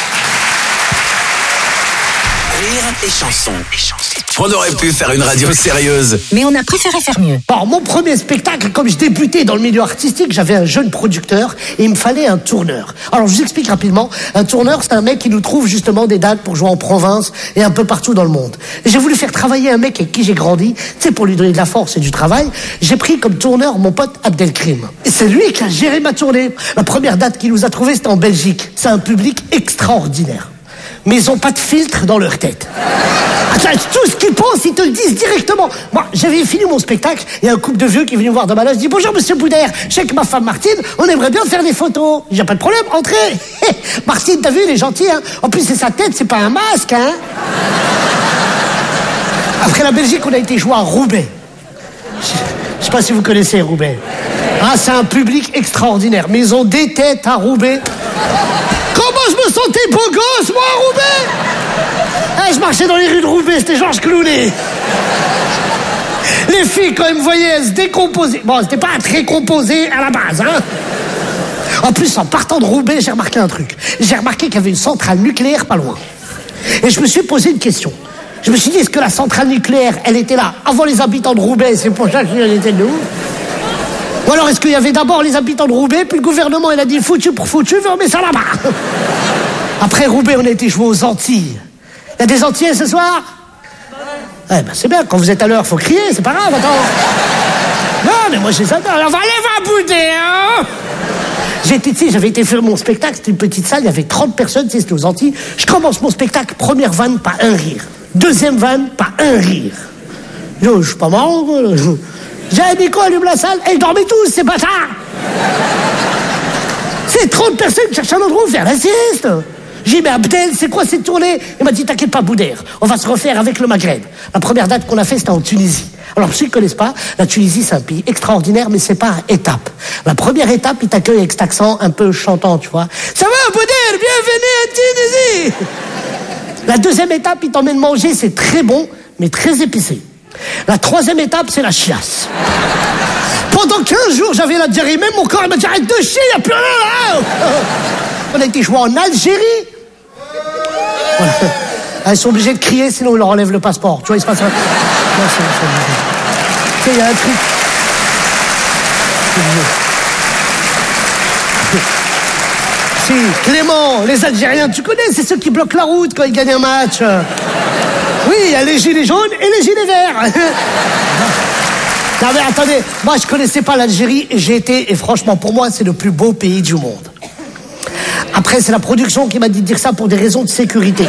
Rire et chanson. On aurait pu faire une radio sérieuse, mais on a préféré faire mieux. Alors, mon premier spectacle, comme je débutais dans le milieu artistique, j'avais un jeune producteur et il me fallait un tourneur. Alors, je vous explique rapidement. Un tourneur, c'est un mec qui nous trouve justement des dates pour jouer en province et un peu partout dans le monde. Et j'ai voulu faire travailler un mec avec qui j'ai grandi, tu sais, pour lui donner de la force et du travail. J'ai pris comme tourneur mon pote Abdelkrim. Et c'est lui qui a géré ma tournée. La première date qu'il nous a trouvée, c'était en Belgique. C'est un public extraordinaire. Mais ils ont pas de filtre dans leur tête. Attends, tout ce qu'ils pensent, ils te le disent directement. Moi, j'avais fini mon spectacle, il y a un couple de vieux qui est venu me voir dans ma loge, je dis « Bonjour, monsieur Boudère, je sais que ma femme Martine, on aimerait bien faire des photos. » J'ai pas de problème, entrez. Martine, t'as vu, il est gentil, hein. En plus, c'est sa tête, c'est pas un masque, hein. Après la Belgique, on a été jouer à Roubaix. sais pas si vous connaissez Roubaix. Ah, c'est un public extraordinaire. Mais ils ont des têtes à Roubaix. Comment je me sentais beau gosse, moi, à Roubaix. Ah, je marchais dans les rues de Roubaix, c'était Georges Clooney. Les filles, quand elles me voyaient, elles se décomposaient. Bon, c'était pas très composé à la base, hein. En plus, en partant de Roubaix, j'ai remarqué un truc. J'ai remarqué qu'il y avait une centrale nucléaire pas loin. Et je me suis posé une question. Je me suis dit, est-ce que la centrale nucléaire, elle était là avant les habitants de Roubaix, c'est pour ça qu'elle était de ouf? Ou alors est-ce qu'il y avait d'abord les habitants de Roubaix, puis le gouvernement, il a dit foutu pour foutu, je vais remettre ça là-bas. Après Roubaix, on a été joué aux Antilles. Il y a des Antillais ce soir? Ouais, ben c'est bien, quand vous êtes à l'heure, faut crier, c'est pas grave, attends. Non, mais moi, j'ai ça. Alors, allez, va bouder, hein. J'avais été faire mon spectacle, c'était une petite salle, il y avait 30 personnes, c'était aux Antilles. Je commence mon spectacle, première vanne, pas un rire. Deuxième vanne, pas un rire. Je suis pas marrant, quoi. J'ai dit quoi, allume la salle, et ils dormaient tous, ces bâtards. C'est 30 personnes qui cherchent un endroit où faire la sieste. J'ai dit, mais Abdel, c'est quoi cette tournée? Il m'a dit, t'inquiète pas, Boudère, on va se refaire avec le Maghreb. La première date qu'on a fait, c'était en Tunisie. Alors, ceux qui ne connaissent pas, la Tunisie, c'est un pays extraordinaire, mais c'est par étapes. La première étape, ils t'accueillent avec cet accent un peu chantant, tu vois. Ça va, Boudère, bienvenue à Tunisie. La deuxième étape, ils t'emmènent manger, c'est très bon, mais très épicé. La troisième étape, c'est la chiasse. Pendant 15 jours, j'avais la diarrhée, même mon corps, il m'a dit, arrête de chier, il n'y a plus rien là. On a été joué en Algérie. Voilà. Ils sont obligés de crier, sinon ils leur enlèvent le passeport. Tu vois, il se passe un... Non, il y a un truc. Si, Clément, les Algériens, tu connais, c'est ceux qui bloquent la route quand ils gagnent un match. Oui, il y a les gilets jaunes et les gilets verts. Non mais attendez, moi je connaissais pas l'Algérie et j'ai été, et franchement pour moi c'est le plus beau pays du monde. Après c'est la production qui m'a dit de dire ça pour des raisons de sécurité.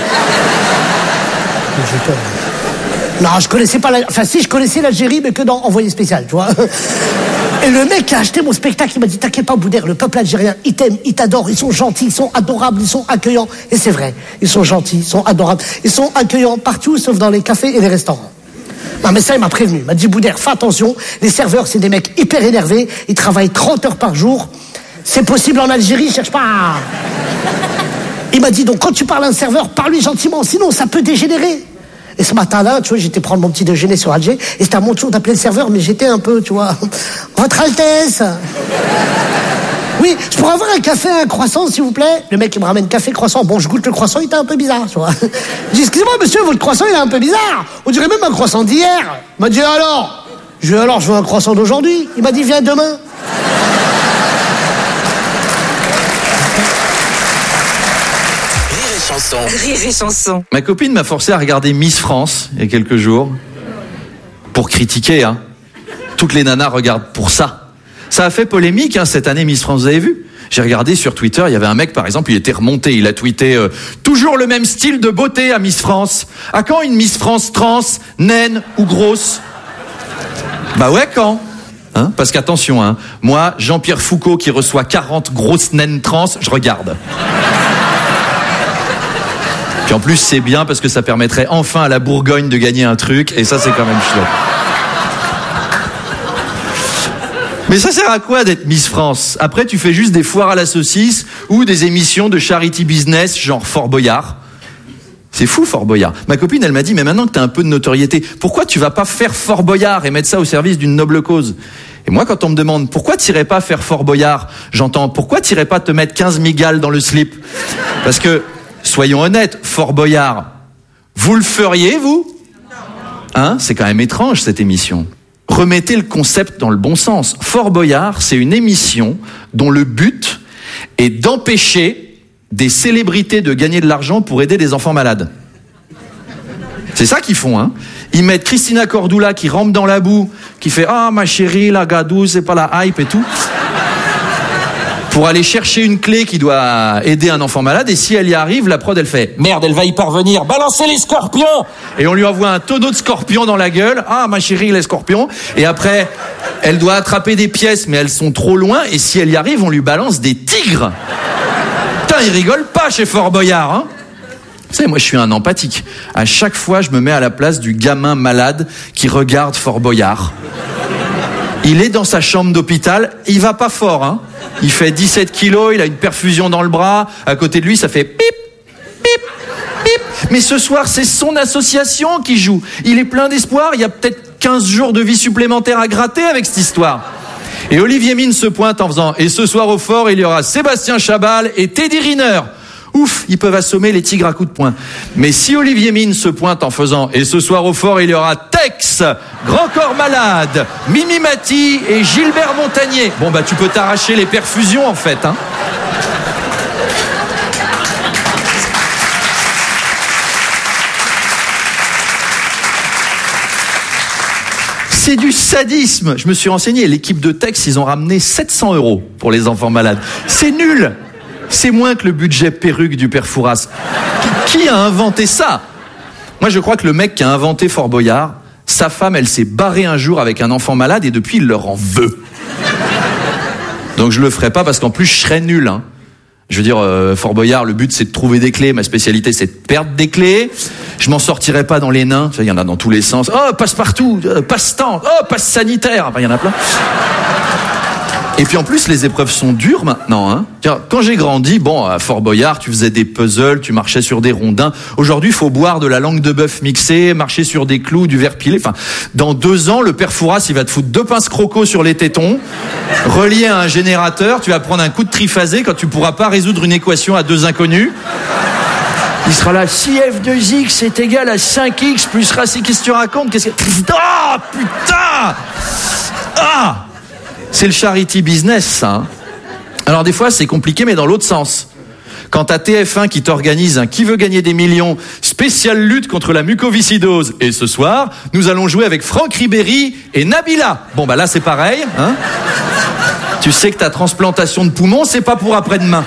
Non, je connaissais pas enfin si, je connaissais l'Algérie, mais que dans Envoyé spécial, tu vois. Et le mec qui a acheté mon spectacle, il m'a dit, t'inquiète pas, Boudère, le peuple algérien, ils t'aiment, ils t'adorent, ils sont gentils, ils sont adorables, ils sont accueillants. Et c'est vrai, ils sont gentils, ils sont adorables, ils sont accueillants partout, sauf dans les cafés et les restaurants. Non, mais ça, il m'a prévenu. Il m'a dit, Boudère, fais attention, les serveurs, c'est des mecs hyper énervés, ils travaillent 30 heures par jour. C'est possible en Algérie, cherche pas. Il m'a dit, donc quand tu parles à un serveur, parle-lui gentiment, sinon ça peut dégénérer. Et ce matin-là, tu vois, j'étais prendre mon petit déjeuner sur Alger, et c'était à mon tour d'appeler le serveur, mais j'étais un peu, tu vois, Votre Altesse. Oui, je pourrais avoir un café, un croissant, s'il vous plaît. Le mec, il me ramène café, croissant. Bon, je goûte le croissant, il était un peu bizarre, tu vois. Je dis, excusez-moi, monsieur, votre croissant, il est un peu bizarre. On dirait même un croissant d'hier. Il m'a dit, alors? Je lui ai dit, alors, je veux un croissant d'aujourd'hui. Il m'a dit, viens demain. Rire et chanson. Ma copine m'a forcé à regarder Miss France il y a quelques jours pour critiquer. Hein. Toutes les nanas regardent pour ça. Ça a fait polémique cette année Miss France, vous avez vu? J'ai regardé sur Twitter, il y avait un mec par exemple, il était remonté, il a tweeté toujours le même style de beauté à Miss France. À quand une Miss France trans, naine ou grosse? Bah ouais, quand? Hein? Parce qu'attention, hein, moi, Jean-Pierre Foucault qui reçoit 40 grosses naines trans, je regarde. Puis en plus, c'est bien parce que ça permettrait enfin à la Bourgogne de gagner un truc, et ça, c'est quand même chouette. Mais ça sert à quoi d'être Miss France? Après, tu fais juste des foires à la saucisse ou des émissions de charity business, genre Fort Boyard. C'est fou, Fort Boyard. Ma copine, elle m'a dit, mais maintenant que t'as un peu de notoriété, pourquoi tu vas pas faire Fort Boyard et mettre ça au service d'une noble cause? Et moi, quand on me demande, pourquoi t'irais pas faire Fort Boyard, j'entends, pourquoi t'irais pas te mettre 15 migales dans le slip? Parce que, soyons honnêtes, Fort Boyard, vous le feriez, vous? Hein? C'est quand même étrange, cette émission. Remettez le concept dans le bon sens. Fort Boyard, c'est une émission dont le but est d'empêcher des célébrités de gagner de l'argent pour aider des enfants malades. C'est ça qu'ils font, hein. Ils mettent Christina Cordula qui rampe dans la boue, qui fait « Ah, ma chérie, la gadou, c'est pas la hype et tout », pour aller chercher une clé qui doit aider un enfant malade, et si elle y arrive, la prod, elle fait « Merde, elle va y parvenir, balancez les scorpions !» Et on lui envoie un tonneau de scorpions dans la gueule. « Ah, ma chérie, les scorpions !» Et après, elle doit attraper des pièces, mais elles sont trop loin, et si elle y arrive, on lui balance des tigres. Putain, ils rigolent pas chez Fort Boyard, hein. Vous savez, moi, je suis un empathique. À chaque fois, je me mets à la place du gamin malade qui regarde Fort Boyard. Il est dans sa chambre d'hôpital, il va pas fort, hein. Il fait 17 kilos, il a une perfusion dans le bras, à côté de lui, ça fait pip, pip, pip. Mais ce soir, c'est son association qui joue. Il est plein d'espoir, il y a peut-être 15 jours de vie supplémentaires à gratter avec cette histoire. Et Olivier Mine se pointe en faisant « Et ce soir au fort, il y aura Sébastien Chabal et Teddy Riner ». Ouf, ils peuvent assommer les tigres à coups de poing. Mais si Olivier Mine se pointe en faisant « Et ce soir au fort, il y aura Tex, Grand Corps Malade, Mimi Mati et Gilbert Montagnier », bon bah tu peux t'arracher les perfusions en fait, hein. C'est du sadisme. Je me suis renseigné, l'équipe de Tex, ils ont ramené 700 € pour les enfants malades. C'est nul. C'est moins que le budget perruque du père Fouras. Qui a inventé ça? Moi, je crois que le mec qui a inventé Fort Boyard, sa femme, elle s'est barrée un jour avec un enfant malade et depuis, il leur en veut. Donc je le ferai pas parce qu'en plus, je serais nul, hein. Je veux dire, Fort Boyard, le but c'est de trouver des clés. Ma spécialité c'est de perdre des clés. Je m'en sortirai pas dans les nains. Il y en a dans tous les sens. Oh, passe-partout, passe-temps, oh, passe sanitaire. Enfin, il y en a plein. Et puis en plus, les épreuves sont dures maintenant, hein. Tiens, quand j'ai grandi, bon, à Fort Boyard, tu faisais des puzzles, tu marchais sur des rondins. Aujourd'hui, il faut boire de la langue de bœuf mixée, marcher sur des clous, du verre pilé. Enfin, dans 2 ans, le père Fouras, il va te foutre 2 pinces croco sur les tétons, relié à un générateur. Tu vas prendre un coup de triphasé quand tu pourras pas résoudre une équation à 2 inconnus. Il sera là, si f2x est égal à 5x plus racine, qu'est-ce que tu racontes? Qu'est-ce que... Oh, putain! Ah! C'est le charity business, ça, hein. Alors des fois, c'est compliqué, mais dans l'autre sens. Quand t'as TF1 qui t'organise un Qui veut gagner des millions, spéciale lutte contre la mucoviscidose, et ce soir, nous allons jouer avec Franck Ribéry et Nabila. Bon, bah là, c'est pareil, hein. Tu sais que ta transplantation de poumon, c'est pas pour après-demain.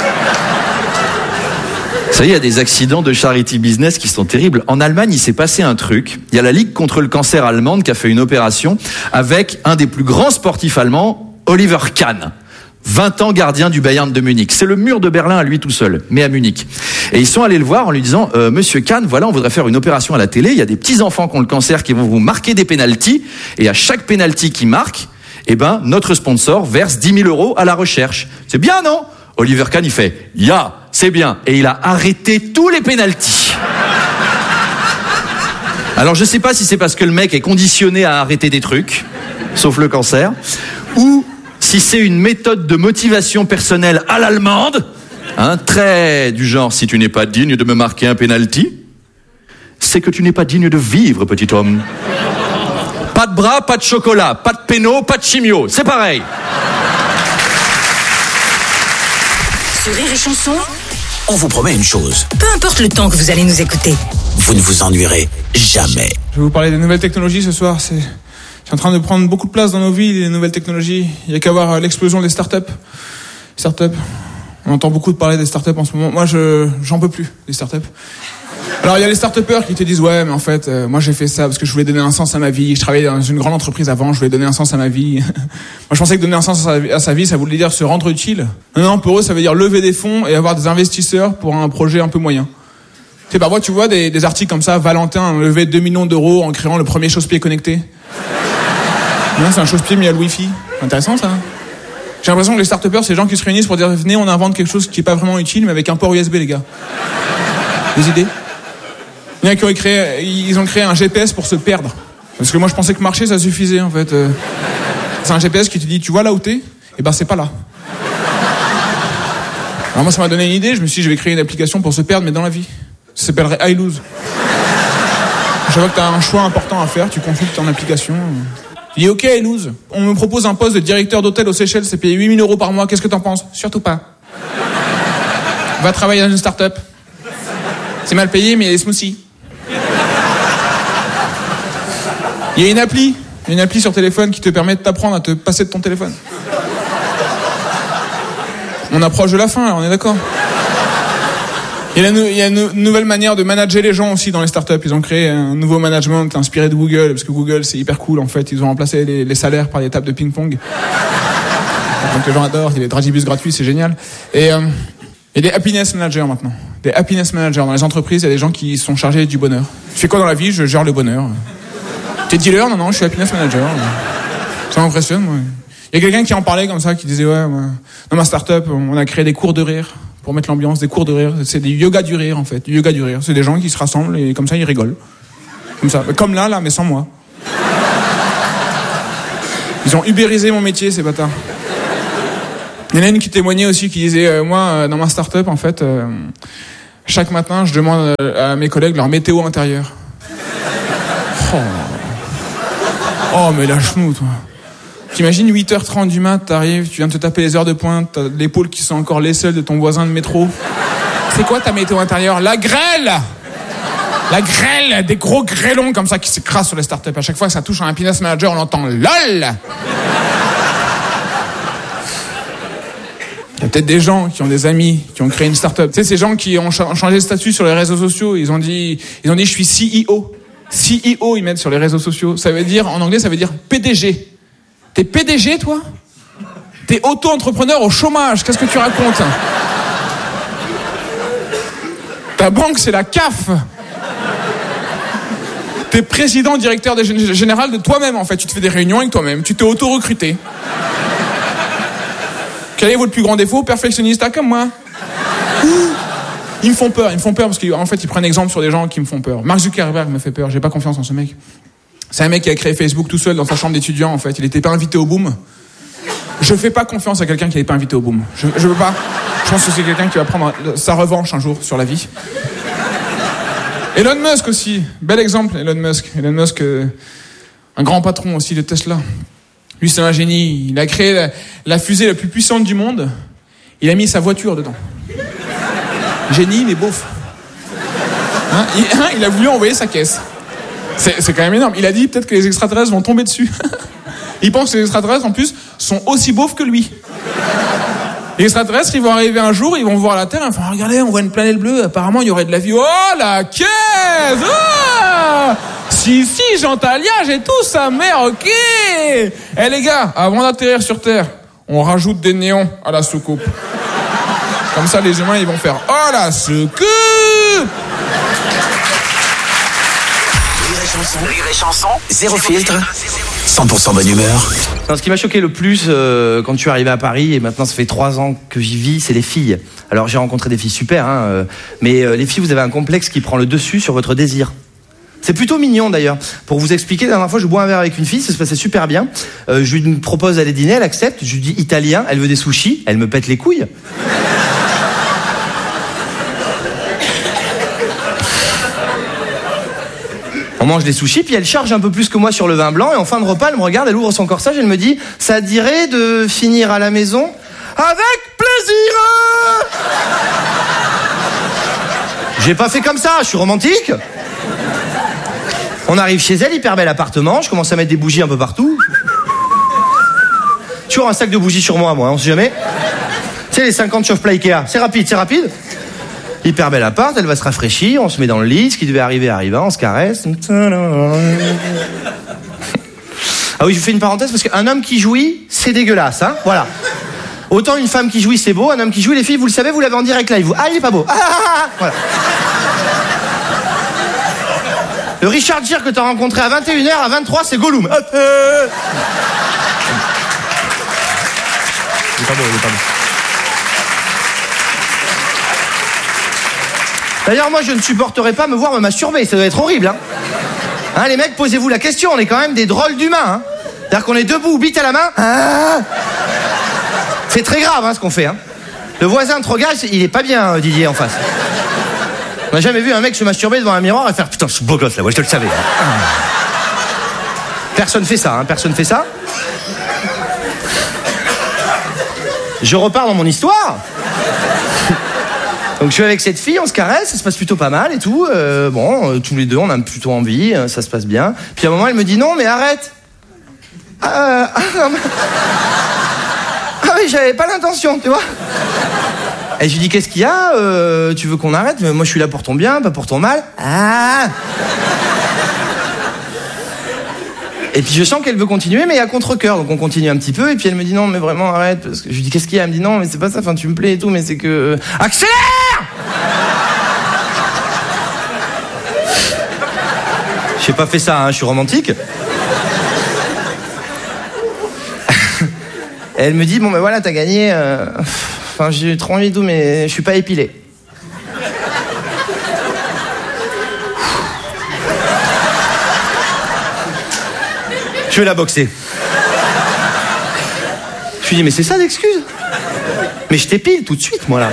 Vous savez, il y a des accidents de charity business qui sont terribles. En Allemagne, il s'est passé un truc. Il y a la Ligue contre le cancer allemande qui a fait une opération avec un des plus grands sportifs allemands, Oliver Kahn. 20 ans gardien du Bayern de Munich. C'est le mur de Berlin à lui tout seul, mais à Munich. Et ils sont allés le voir en lui disant Monsieur Kahn, voilà, on voudrait faire une opération à la télé. Il y a des petits-enfants qui ont le cancer qui vont vous marquer des pénaltys. Et à chaque pénalty qu'ils marquent, eh ben, notre sponsor verse 10 000 € à la recherche. C'est bien, non? Oliver Kahn, il fait « Ya, c'est bien ». Et il a arrêté tous les pénaltys. Alors, je sais pas si c'est parce que le mec est conditionné à arrêter des trucs, sauf le cancer, ou si c'est une méthode de motivation personnelle à l'allemande, hein, très du genre « Si tu n'es pas digne de me marquer un pénalty, c'est que tu n'es pas digne de vivre, petit homme. » Pas de bras, pas de chocolat, pas de péno, pas de chimio, c'est pareil. Sur Rire et Chanson, on vous promet une chose. Peu importe le temps que vous allez nous écouter, Vous ne vous ennuierez jamais. Je vais vous parler des nouvelles technologies ce soir. C'est en train de prendre beaucoup de place dans nos vies, les nouvelles technologies. Il n'y a qu'à voir l'explosion des startups. On entend beaucoup parler des startups en ce moment. Moi, j'en peux plus, des startups. Alors, il y a les start-upers qui te disent, ouais, mais en fait, moi, j'ai fait ça parce que je voulais donner un sens à ma vie. Je travaillais dans une grande entreprise avant, je voulais donner un sens à ma vie. Moi, je pensais que donner un sens à sa vie, ça voulait dire se rendre utile. Non, pour eux, ça veut dire lever des fonds et avoir des investisseurs pour un projet un peu moyen. Tu sais, parfois, tu vois des articles comme ça, Valentin a levé 2 millions d'euros en créant le premier chausse-pied connecté. Non, c'est un chausse-pied mis à le Wi-Fi. Intéressant, ça. J'ai l'impression que les start-upers, c'est les gens qui se réunissent pour dire, venez, on invente quelque chose qui est pas vraiment utile, mais avec un port USB, les gars. Des idées? Il y en a qui ont créé un GPS pour se perdre. Parce que moi, je pensais que marcher, ça suffisait, en fait. C'est un GPS qui te dit, tu vois là où t'es? Eh ben, c'est pas là. Alors moi, ça m'a donné une idée. Je me suis dit, je vais créer une application pour se perdre, mais dans la vie. Ça s'appellerait I Lose. Je vois que t'as un choix important à faire. Tu consultes ton application. Je dis, ok, I Lose. On me propose un poste de directeur d'hôtel aux Seychelles. C'est payé 8 000 € par mois. Qu'est-ce que t'en penses? Surtout pas. Va travailler dans une start-up. C'est mal payé, mais il y a des smoothies. Il y a une appli sur téléphone qui te permet de t'apprendre à te passer de ton téléphone. On approche de la fin, là, on est d'accord. Il y a une nouvelle manière de manager les gens aussi dans les startups. Ils ont créé un nouveau management inspiré de Google, parce que Google, c'est hyper cool, en fait. Ils ont remplacé les salaires par des tables de ping-pong. Donc les gens adorent, il y a des dragibus gratuits, c'est génial. Et il y a des happiness managers maintenant. Des happiness managers. Dans les entreprises, il y a des gens qui sont chargés du bonheur. Tu fais quoi dans la vie? Je gère le bonheur. T'es dealer? Non, je suis happiness manager. Ça m'impressionne, moi. Il y a quelqu'un qui en parlait comme ça, qui disait, ouais, dans ma start-up, on a créé des cours de rire pour mettre l'ambiance, des cours de rire. C'est des yoga du rire, en fait. Du yoga du rire. C'est des gens qui se rassemblent et comme ça, ils rigolent. Comme ça. Comme là, mais sans moi. Ils ont ubérisé mon métier, ces bâtards. Il y en a une qui témoignait aussi, qui disait, moi, dans ma start-up, en fait, chaque matin, je demande à mes collègues leur météo intérieure. Oh, mais lâche-nous, toi. T'imagines 8h30 du mat, t'arrives, tu viens de te taper les heures de pointe, t'as l'épaule qui sont encore les seules de ton voisin de métro. C'est quoi ta météo intérieure? La grêle! La grêle! Des gros grêlons comme ça qui s'écrasent sur les startups. À chaque fois que ça touche un happiness manager, on entend LOL! Il y a peut-être des gens qui ont des amis, qui ont créé une startup. Tu sais, ces gens qui ont changé de statut sur les réseaux sociaux, ils ont dit je suis CEO. CEO, ils mettent sur les réseaux sociaux. Ça veut dire, en anglais, ça veut dire PDG. T'es PDG, toi? T'es auto-entrepreneur au chômage. Qu'est-ce que tu racontes? Ta banque, c'est la CAF. T'es président, directeur général de toi-même, en fait. Tu te fais des réunions avec toi-même. Tu t'es auto-recruté. Quel est votre plus grand défaut? Perfectionniste, comme moi. Ils me font peur parce qu'en fait, ils prennent exemple sur des gens qui me font peur. Mark Zuckerberg me fait peur. J'ai pas confiance en ce mec. C'est un mec qui a créé Facebook tout seul dans sa chambre d'étudiant, en fait. Il était pas invité au boom. Je fais pas confiance à quelqu'un qui n'est pas invité au boom. Je veux pas. Je pense que c'est quelqu'un qui va prendre sa revanche un jour sur la vie. Elon Musk aussi. Bel exemple, Elon Musk. Elon Musk, un grand patron aussi de Tesla. Lui, c'est un génie. Il a créé la fusée la plus puissante du monde. Il a mis sa voiture dedans. Génie, mais beauf. Il a voulu envoyer sa caisse. C'est quand même énorme. Il a dit peut-être que les extraterrestres vont tomber dessus. Il pense que les extraterrestres, en plus, sont aussi beaufs que lui. Les extraterrestres, ils vont arriver un jour, ils vont voir la Terre, ils vont dire, regardez, on voit une planète bleue, apparemment, il y aurait de la vie. Oh, la caisse! Oh si, Jean Talia, j'ai tout sa mère, ok! Eh les gars, avant d'atterrir sur Terre, on rajoute des néons à la soucoupe. Comme ça, les humains, ils vont faire, oh, la soucoupe! Rire et chanson, zéro filtre, 100% bonne humeur. Non, ce qui m'a choqué le plus quand je suis arrivé à Paris, et maintenant ça fait 3 ans que j'y vis, c'est les filles. Alors j'ai rencontré des filles super, mais les filles, vous avez un complexe qui prend le dessus sur votre désir. C'est plutôt mignon d'ailleurs. Pour vous expliquer, la dernière fois je bois un verre avec une fille, ça se passait super bien. Je lui propose d'aller dîner, elle accepte, je lui dis italien, elle veut des sushis, elle me pète les couilles. On mange des sushis, puis elle charge un peu plus que moi sur le vin blanc, et en fin de repas, elle me regarde, elle ouvre son corsage, elle me dit « Ça te dirait de finir à la maison ?»« Avec plaisir !» J'ai pas fait comme ça, je suis romantique. On arrive chez elle, hyper bel appartement, je commence à mettre des bougies un peu partout. Toujours un sac de bougies sur moi, on sait jamais. Tu sais, les 50 chauffe-plat Ikea, c'est rapide. Hyper bel appart, elle va se rafraîchir, on se met dans le lit, ce qui devait arriver arriva, on se caresse. Ah oui, je fais une parenthèse parce qu'un homme qui jouit, c'est dégueulasse, hein, voilà. Autant une femme qui jouit, c'est beau, un homme qui jouit, les filles, vous le savez, vous l'avez en direct live. Ah, il est pas beau. Voilà. Le Richard Gere que t'as rencontré à 21h, à 23, c'est Gollum. Il est pas beau. D'ailleurs, moi, je ne supporterais pas me voir me masturber. Ça doit être horrible, hein. Les mecs, posez-vous la question. On est quand même des drôles d'humains, hein. C'est-à-dire qu'on est debout, bite à la main. C'est très grave, hein, ce qu'on fait, hein. Le voisin de Trogal, il est pas bien, Didier, en face. On n'a jamais vu un mec se masturber devant un miroir et faire putain, je suis beau gosse là, ouais, je te le savais. Personne fait ça, hein, personne fait ça. Je repars dans mon histoire. Donc je suis avec cette fille, on se caresse, ça se passe plutôt pas mal et tout. Tous les deux, on a plutôt envie, ça se passe bien. Puis à un moment, elle me dit non, mais arrête. Non, mais... oui, j'avais pas l'intention, tu vois. Et je lui dis qu'est-ce qu'il y a, tu veux qu'on arrête? Moi je suis là pour ton bien, pas pour ton mal. Et puis je sens qu'elle veut continuer, mais à contre-cœur, donc on continue un petit peu. Et puis elle me dit non, mais vraiment arrête. Parce que je lui dis qu'est-ce qu'il y a? Elle me dit non, mais c'est pas ça. Enfin, tu me plais et tout, mais c'est que accélère. J'ai pas fait ça, hein, je suis romantique. Et elle me dit, bon ben voilà, t'as gagné. Enfin, j'ai trop envie de tout, mais je suis pas épilé. Je vais la boxer. Je lui dis, mais c'est ça l'excuse? Mais je t'épile tout de suite, moi là.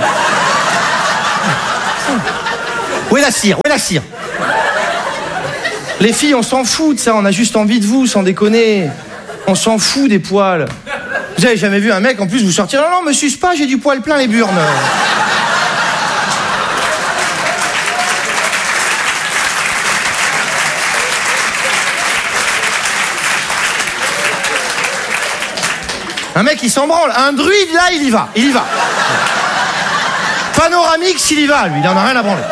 Où est la cire? Où est la cire? Les filles, on s'en fout de ça, on a juste envie de vous, sans déconner. On s'en fout des poils. Vous avez jamais vu un mec en plus vous sortir? Non, non, me suce pas, j'ai du poil plein les burnes. Un mec il s'en branle, un druide là il y va, il y va. Panoramix il y va, lui, il en a rien à branler.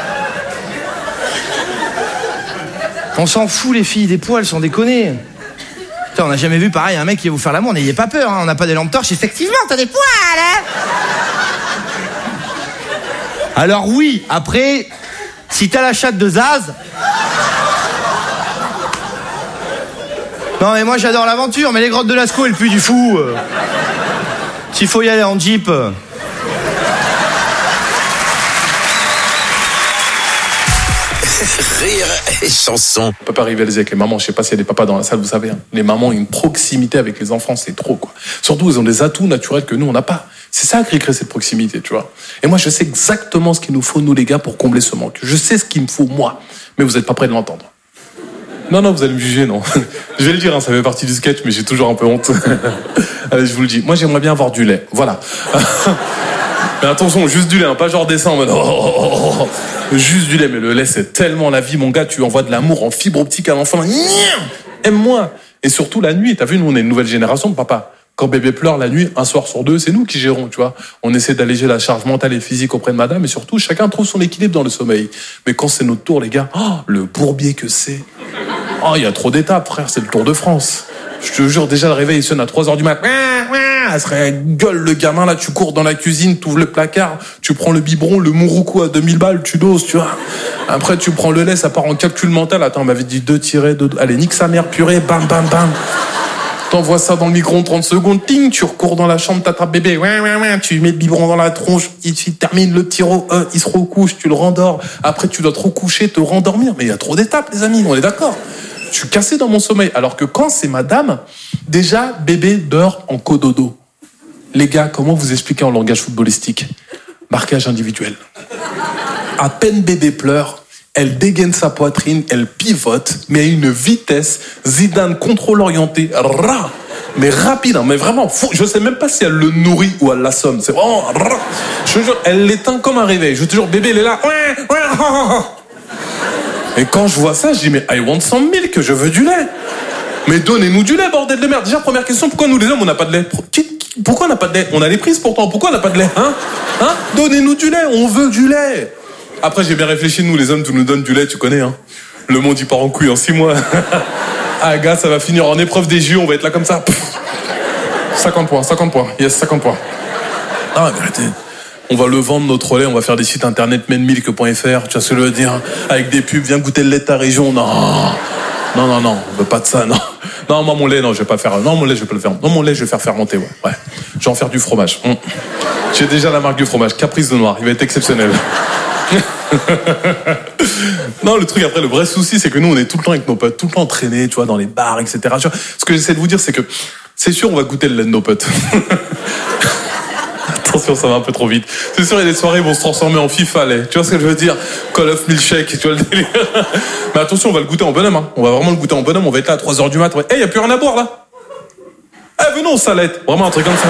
On s'en fout les filles, des poils, sans déconner. Putain, on n'a jamais vu pareil un mec qui va vous faire l'amour, n'ayez pas peur, hein, on n'a pas des lampes torches, effectivement, t'as des poils, hein. Alors oui, après, si t'as la chatte de Zaz... Non mais moi j'adore l'aventure, mais les grottes de Lascaux, elles puent du fou. S'il faut y aller en Jeep... Rire et chanson. On peut pas rivaliser avec les mamans. Je sais pas s'il y a des papas dans la salle, vous savez. Hein. Les mamans ont une proximité avec les enfants, c'est trop, quoi. Surtout, ils ont des atouts naturels que nous, on n'a pas. C'est ça qui crée cette proximité, tu vois. Et moi, je sais exactement ce qu'il nous faut, nous, les gars, pour combler ce manque. Je sais ce qu'il me faut, moi. Mais vous êtes pas prêts de l'entendre. Non, vous allez me juger, non. Je vais le dire, hein, ça fait partie du sketch, mais j'ai toujours un peu honte. Allez, je vous le dis. Moi, j'aimerais bien avoir du lait. Voilà. Mais attention, juste du lait, hein, pas genre descend en mode oh. Juste du lait, mais le lait c'est tellement la vie, mon gars, tu envoies de l'amour en fibre optique à l'enfant. Aime-moi. Et surtout la nuit, t'as vu, nous on est une nouvelle génération de papa. Quand bébé pleure la nuit, un soir sur deux, c'est nous qui gérons, tu vois. On essaie d'alléger la charge mentale et physique auprès de madame, et surtout, chacun trouve son équilibre dans le sommeil. Mais quand c'est notre tour, les gars, le bourbier que c'est. Oh, il y a trop d'étapes, frère, c'est le Tour de France. Je te jure, déjà le réveil il sonne à 3h du matin. Elle serait gueule le gamin là, tu cours dans la cuisine, tu ouvres le placard, tu prends le biberon, le mouroukou à 2000 balles, tu doses, tu vois. Après tu prends le lait, ça part en calcul mental. Attends, on m'avait dit 2 tirés, 2. Allez, nique sa mère, purée, bam bam bam. T'envoies ça dans le micro-ondes 30 secondes, ting, tu recours dans la chambre, t'attrapes bébé, tu mets le biberon dans la tronche, il termine le tiro, il se recouche, tu le rendors. Après tu dois te recoucher, te rendormir. Mais il y a trop d'étapes, les amis, on est d'accord. Je suis cassé dans mon sommeil. Alors que quand c'est madame, déjà, bébé dort en cododo. Les gars, comment vous expliquer en langage footballistique? Marquage individuel. À peine bébé pleure, elle dégaine sa poitrine, elle pivote, mais à une vitesse, Zidane contrôle orienté, mais rapide, hein, mais vraiment, je sais même pas si elle le nourrit ou elle l'assomme. C'est vraiment, je te jure, elle l'éteint comme un réveil. Je te jure, bébé, il est là. Et quand je vois ça, je dis, mais I want some milk, je veux du lait. Mais donnez-nous du lait, bordel de merde. Déjà, première question, pourquoi nous les hommes, on n'a pas de lait? Pourquoi on n'a pas de lait? On a les prises pourtant, pourquoi on n'a pas de lait? Hein? Donnez-nous du lait, on veut du lait. Après, j'ai bien réfléchi, nous les hommes, tu nous donnes du lait, tu connais, hein. Le monde, il part en couille en 6 mois. Ah, gars, ça va finir en épreuve des JO, on va être là comme ça. 50 points, yes, 50 points. Ah, arrêtez. On va le vendre, notre lait, on va faire des sites internet menmilk.fr, tu vois ce que je veux dire? Avec des pubs, viens goûter le lait de ta région. Non, on veut pas de ça, non. Non, moi, mon lait, non, je vais pas faire. Non, mon lait, je vais pas le faire. Non, mon lait, je vais faire fermenter, ouais. Je vais en faire du fromage. J'ai déjà la marque du fromage, Caprice de Noir, il va être exceptionnel. Non, le truc, après, le vrai souci, c'est que nous, on est tout le temps avec nos potes, tout le temps entraînés, tu vois, dans les bars, etc. Ce que j'essaie de vous dire, c'est que, c'est sûr, on va goûter le lait de nos potes. Attention, ça va un peu trop vite. C'est sûr, il y a des soirées, ils vont se transformer en FIFA, là. Tu vois ce que je veux dire? Call of Milkshake, tu vois le délire. Mais attention, on va le goûter en bonhomme, hein. On va vraiment le goûter en bonhomme, on va être là à 3h du mat'. Ouais. Y a plus rien à boire, là. Venons, salette. Vraiment un truc comme ça.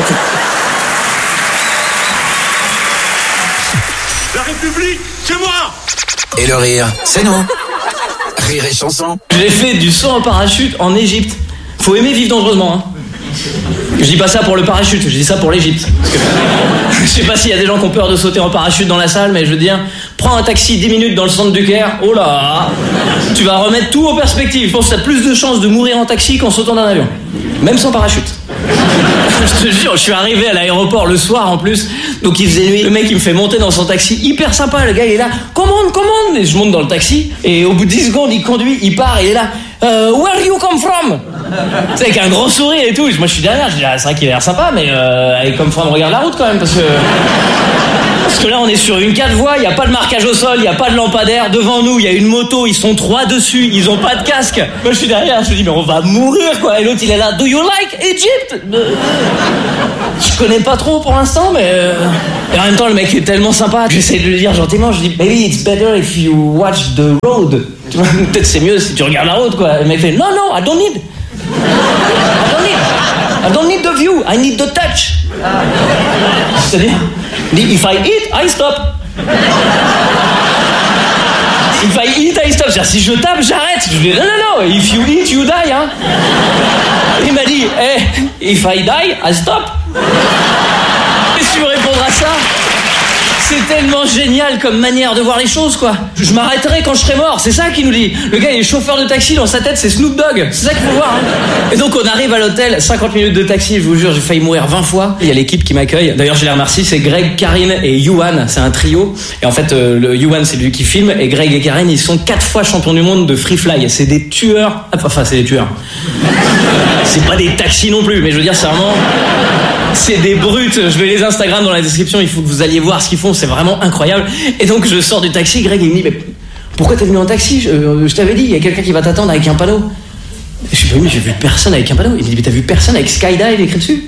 La République, c'est moi! Et le rire, c'est nous. Rire et chanson. J'ai fait du saut en parachute en Égypte. Faut aimer vivre dangereusement, hein. Je dis pas ça pour le parachute, je dis ça pour l'Égypte. Je sais pas s'il y a des gens qui ont peur de sauter en parachute dans la salle, mais je veux dire, prends un taxi 10 minutes dans le centre du Caire, oh là, tu vas remettre tout en perspective. Je pense que t'as plus de chances de mourir en taxi qu'en sautant d'un avion, même sans parachute. Je te jure, je suis arrivé à l'aéroport le soir en plus, donc il faisait nuit. Le mec il me fait monter dans son taxi, hyper sympa, le gars il est là, commande, et je monte dans le taxi, et au bout de 10 secondes il conduit, il part, il est là, where you come from? Tu sais, avec un grand sourire et tout. Moi, je suis derrière, je dis, ah, c'est vrai qu'il a l'air sympa, mais avec comme fois, on regarde la route quand même, parce que là, on est sur une 4 voies, il n'y a pas de marquage au sol, il n'y a pas de lampadaire. Devant nous, il y a une moto, ils sont 3 dessus, ils ont pas de casque. Moi, je suis derrière, je me dis, mais on va mourir, quoi. Et l'autre, il est là, do you like Egypt? Je connais pas trop pour l'instant, mais... Et en même temps, le mec est tellement sympa. J'essaie de le dire gentiment, je dis, maybe it's better if you watch the road. Peut-être c'est mieux si tu regardes la route, quoi. Le mec fait, no, I don't need. I don't need the view, I need the touch. C'est-à-dire, if I eat, I stop. If I eat, I stop. C'est-à-dire, si je tape, j'arrête. Je lui dis, non, if you eat, you die, hein. Il m'a dit, if I die, I stop. Qu'est-ce que tu veux répondre à ça? C'est tellement génial comme manière de voir les choses, quoi. Je m'arrêterai quand je serai mort, c'est ça qu'il nous dit. Le gars, il est chauffeur de taxi, dans sa tête, c'est Snoop Dogg. C'est ça qu'il faut voir, hein. Et donc, on arrive à l'hôtel, 50 minutes de taxi, je vous jure, j'ai failli mourir 20 fois. Il y a l'équipe qui m'accueille. D'ailleurs, je les remercie, c'est Greg, Karine et Yuan. C'est un trio. Et en fait, le Yuan, c'est lui qui filme. Et Greg et Karine, ils sont 4 fois champions du monde de free fly. C'est des tueurs. Enfin, c'est des tueurs. C'est pas des taxis non plus, mais je veux dire, c'est vraiment... C'est des brutes. Je vais les Instagram dans la description, il faut que vous alliez voir ce qu'ils font, c'est vraiment incroyable. Et donc je sors du taxi, Greg il me dit, mais pourquoi t'es venu en taxi? Je t'avais dit, il y a quelqu'un qui va t'attendre avec un panneau. Je suis pas venu, j'ai vu personne avec un panneau. Il me dit, mais t'as vu personne avec skydive écrit dessus?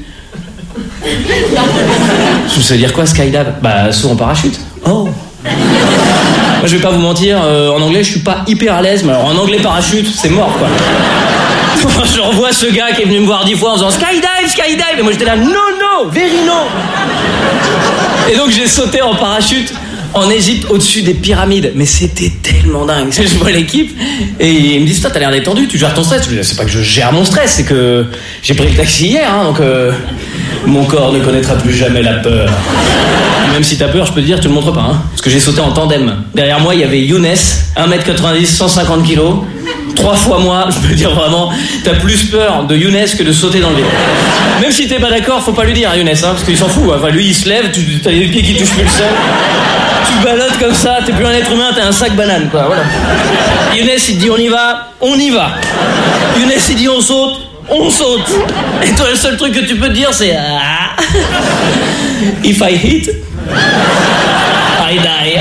Je sais dire quoi, skydive? Bah, saut en parachute. Oh. Moi, je vais pas vous mentir, en anglais je suis pas hyper à l'aise, mais alors en anglais parachute, c'est mort, quoi. Je revois ce gars qui est venu me voir 10 fois en faisant skydive, et moi j'étais là, no, very no. Et donc j'ai sauté en parachute en Égypte au-dessus des pyramides, mais c'était tellement dingue. Je vois l'équipe et ils me disent, toi t'as l'air détendu, tu gères ton stress. Je dis, c'est pas que je gère mon stress, c'est que j'ai pris le taxi hier, hein, donc mon corps ne connaîtra plus jamais la peur. Même si t'as peur, je peux te dire, tu le montres pas, hein, parce que j'ai sauté en tandem. Derrière moi il y avait Younes, 1m90, 150 kg. 3 fois moi, je peux dire vraiment, t'as plus peur de Younes que de sauter dans le vide. Même si t'es pas d'accord, faut pas lui dire à Younes, hein, parce qu'il s'en fout. Enfin, lui, il se lève, t'as les pieds qui touchent plus le sol. Tu balottes comme ça, t'es plus un être humain, t'es un sac banane, quoi, voilà. Younes, il te dit on y va. Younes, il dit on saute. Et toi, le seul truc que tu peux te dire, c'est if I hit, I die.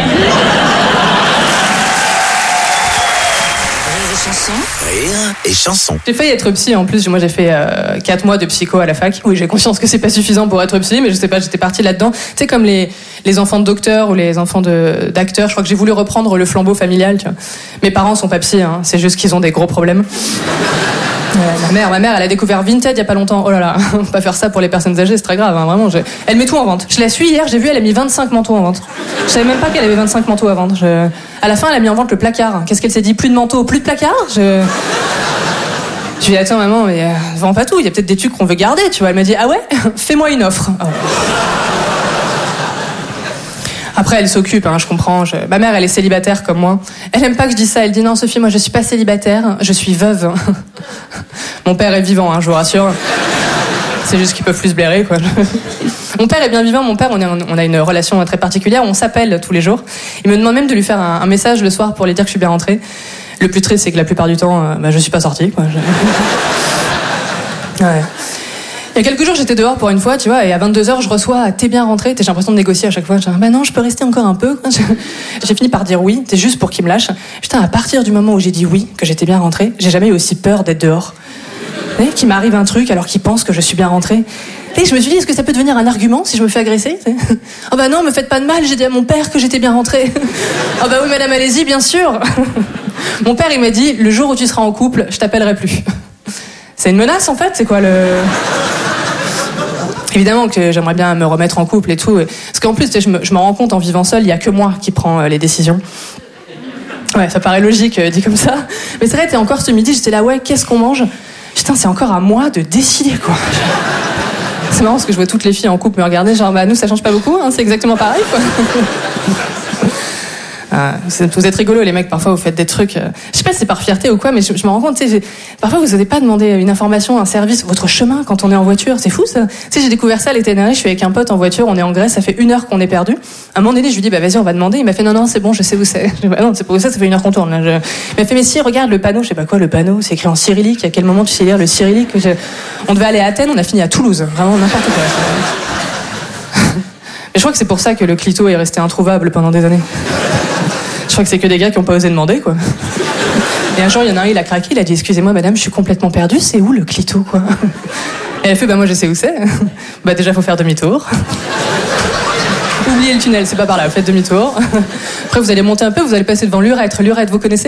Rire et chanson. J'ai failli être psy en plus. Moi, j'ai fait 4 mois de psycho à la fac. Oui, j'ai conscience que c'est pas suffisant pour être psy, mais je sais pas, j'étais partie là-dedans. Tu sais, comme les enfants de docteurs ou les enfants d'acteurs, je crois que j'ai voulu reprendre le flambeau familial, tu vois. Mes parents sont pas psy, hein. C'est juste qu'ils ont des gros problèmes. Ma mère, elle a découvert Vinted il y a pas longtemps. Oh là là, on peut pas faire ça pour les personnes âgées, c'est très grave, hein, vraiment. Elle met tout en vente. Je la suis hier, j'ai vu, elle a mis 25 manteaux en vente. Je savais même pas qu'elle avait 25 manteaux à vendre. À la fin, elle a mis en vente le placard. Qu'est-ce qu'elle s'est dit? Plus de manteaux, plus de placard? Je lui ai dit, attends maman, mais vends pas tout, il y a peut-être des trucs qu'on veut garder, tu vois. Elle m'a dit, ah ouais? Fais-moi une offre. Oh. Après, elle s'occupe, hein, je comprends. Ma mère, elle est célibataire comme moi. Elle aime pas que je dise ça. Elle dit, non, Sophie, moi, je suis pas célibataire, je suis veuve. Mon père est vivant, hein, je vous rassure. C'est juste qu'ils peuvent plus se blairer, quoi. Mon père est bien vivant. Mon père, on a une relation très particulière. On s'appelle tous les jours. Il me demande même de lui faire un message le soir pour lui dire que je suis bien rentrée. Le plus triste, c'est que la plupart du temps, je suis pas sortie, quoi. Ouais. Il y a quelques jours, j'étais dehors pour une fois, tu vois, et à 22h, je reçois « T'es bien rentré ?» J'ai l'impression de négocier à chaque fois. Je dis « Bah non, je peux rester encore un peu. » J'ai fini par dire oui, c'est juste pour qu'il me lâche. Putain, à partir du moment où j'ai dit oui, que j'étais bien rentré, j'ai jamais eu aussi peur d'être dehors. Et qu'il m'arrive un truc alors qu'il pense que je suis bien rentré. Et je me suis dit, est-ce que ça peut devenir un argument si je me fais agresser? Oh bah non, me faites pas de mal, j'ai dit à mon père que j'étais bien rentré. Oh bah oui, madame, allez-y, bien sûr. Mon père, il m'a dit, le jour où tu seras en couple, je t'appellerai plus. C'est une menace, en fait, c'est quoi le... Évidemment que j'aimerais bien me remettre en couple et tout. Parce qu'en plus, je me rends compte en vivant seul, il y a que moi qui prends les décisions. Ouais, ça paraît logique dit comme ça. Mais c'est vrai, t'es encore ce midi, j'étais là, ouais, qu'est-ce qu'on mange? Putain, c'est encore à moi de décider, quoi. C'est marrant parce que je vois toutes les filles en couple me regarder, genre, bah nous, ça change pas beaucoup, hein, c'est exactement pareil, quoi. Vous êtes rigolos, les mecs, parfois vous faites des trucs. Je sais pas si c'est par fierté ou quoi, mais je me rends compte, tu sais, parfois vous n'osez pas demander une information, un service, votre chemin quand on est en voiture, c'est fou ça. Tu sais, j'ai découvert ça l'été dernier, je suis avec un pote en voiture, on est en Grèce, ça fait 1 heure qu'on est perdu. À un moment donné, je lui dis, bah vas-y, on va demander. Il m'a fait, non, c'est bon, je sais où c'est. Je dis, bah non, c'est pas où ça fait 1 heure qu'on tourne. Là. Il m'a fait, mais si, regarde le panneau, je sais pas quoi, le panneau, c'est écrit en cyrillique. À quel moment tu sais lire le cyrillique? On devait aller à Athènes, on a fini à Toulouse. Vraiment n'importe quoi. Mais je crois que c'est pour ça que le clito est resté introuvable pendant des années. Je crois que c'est que des gars qui n'ont pas osé demander, quoi. Et un jour, il y en a un, il a craqué, il a dit, excusez-moi, madame, je suis complètement perdu, c'est où le clito, quoi? Et elle a fait, bah moi je sais où c'est. Bah déjà, faut faire demi-tour. Oubliez le tunnel, c'est pas par là, faites demi-tour. Après, vous allez monter un peu, vous allez passer devant l'urètre. L'urètre, vous connaissez?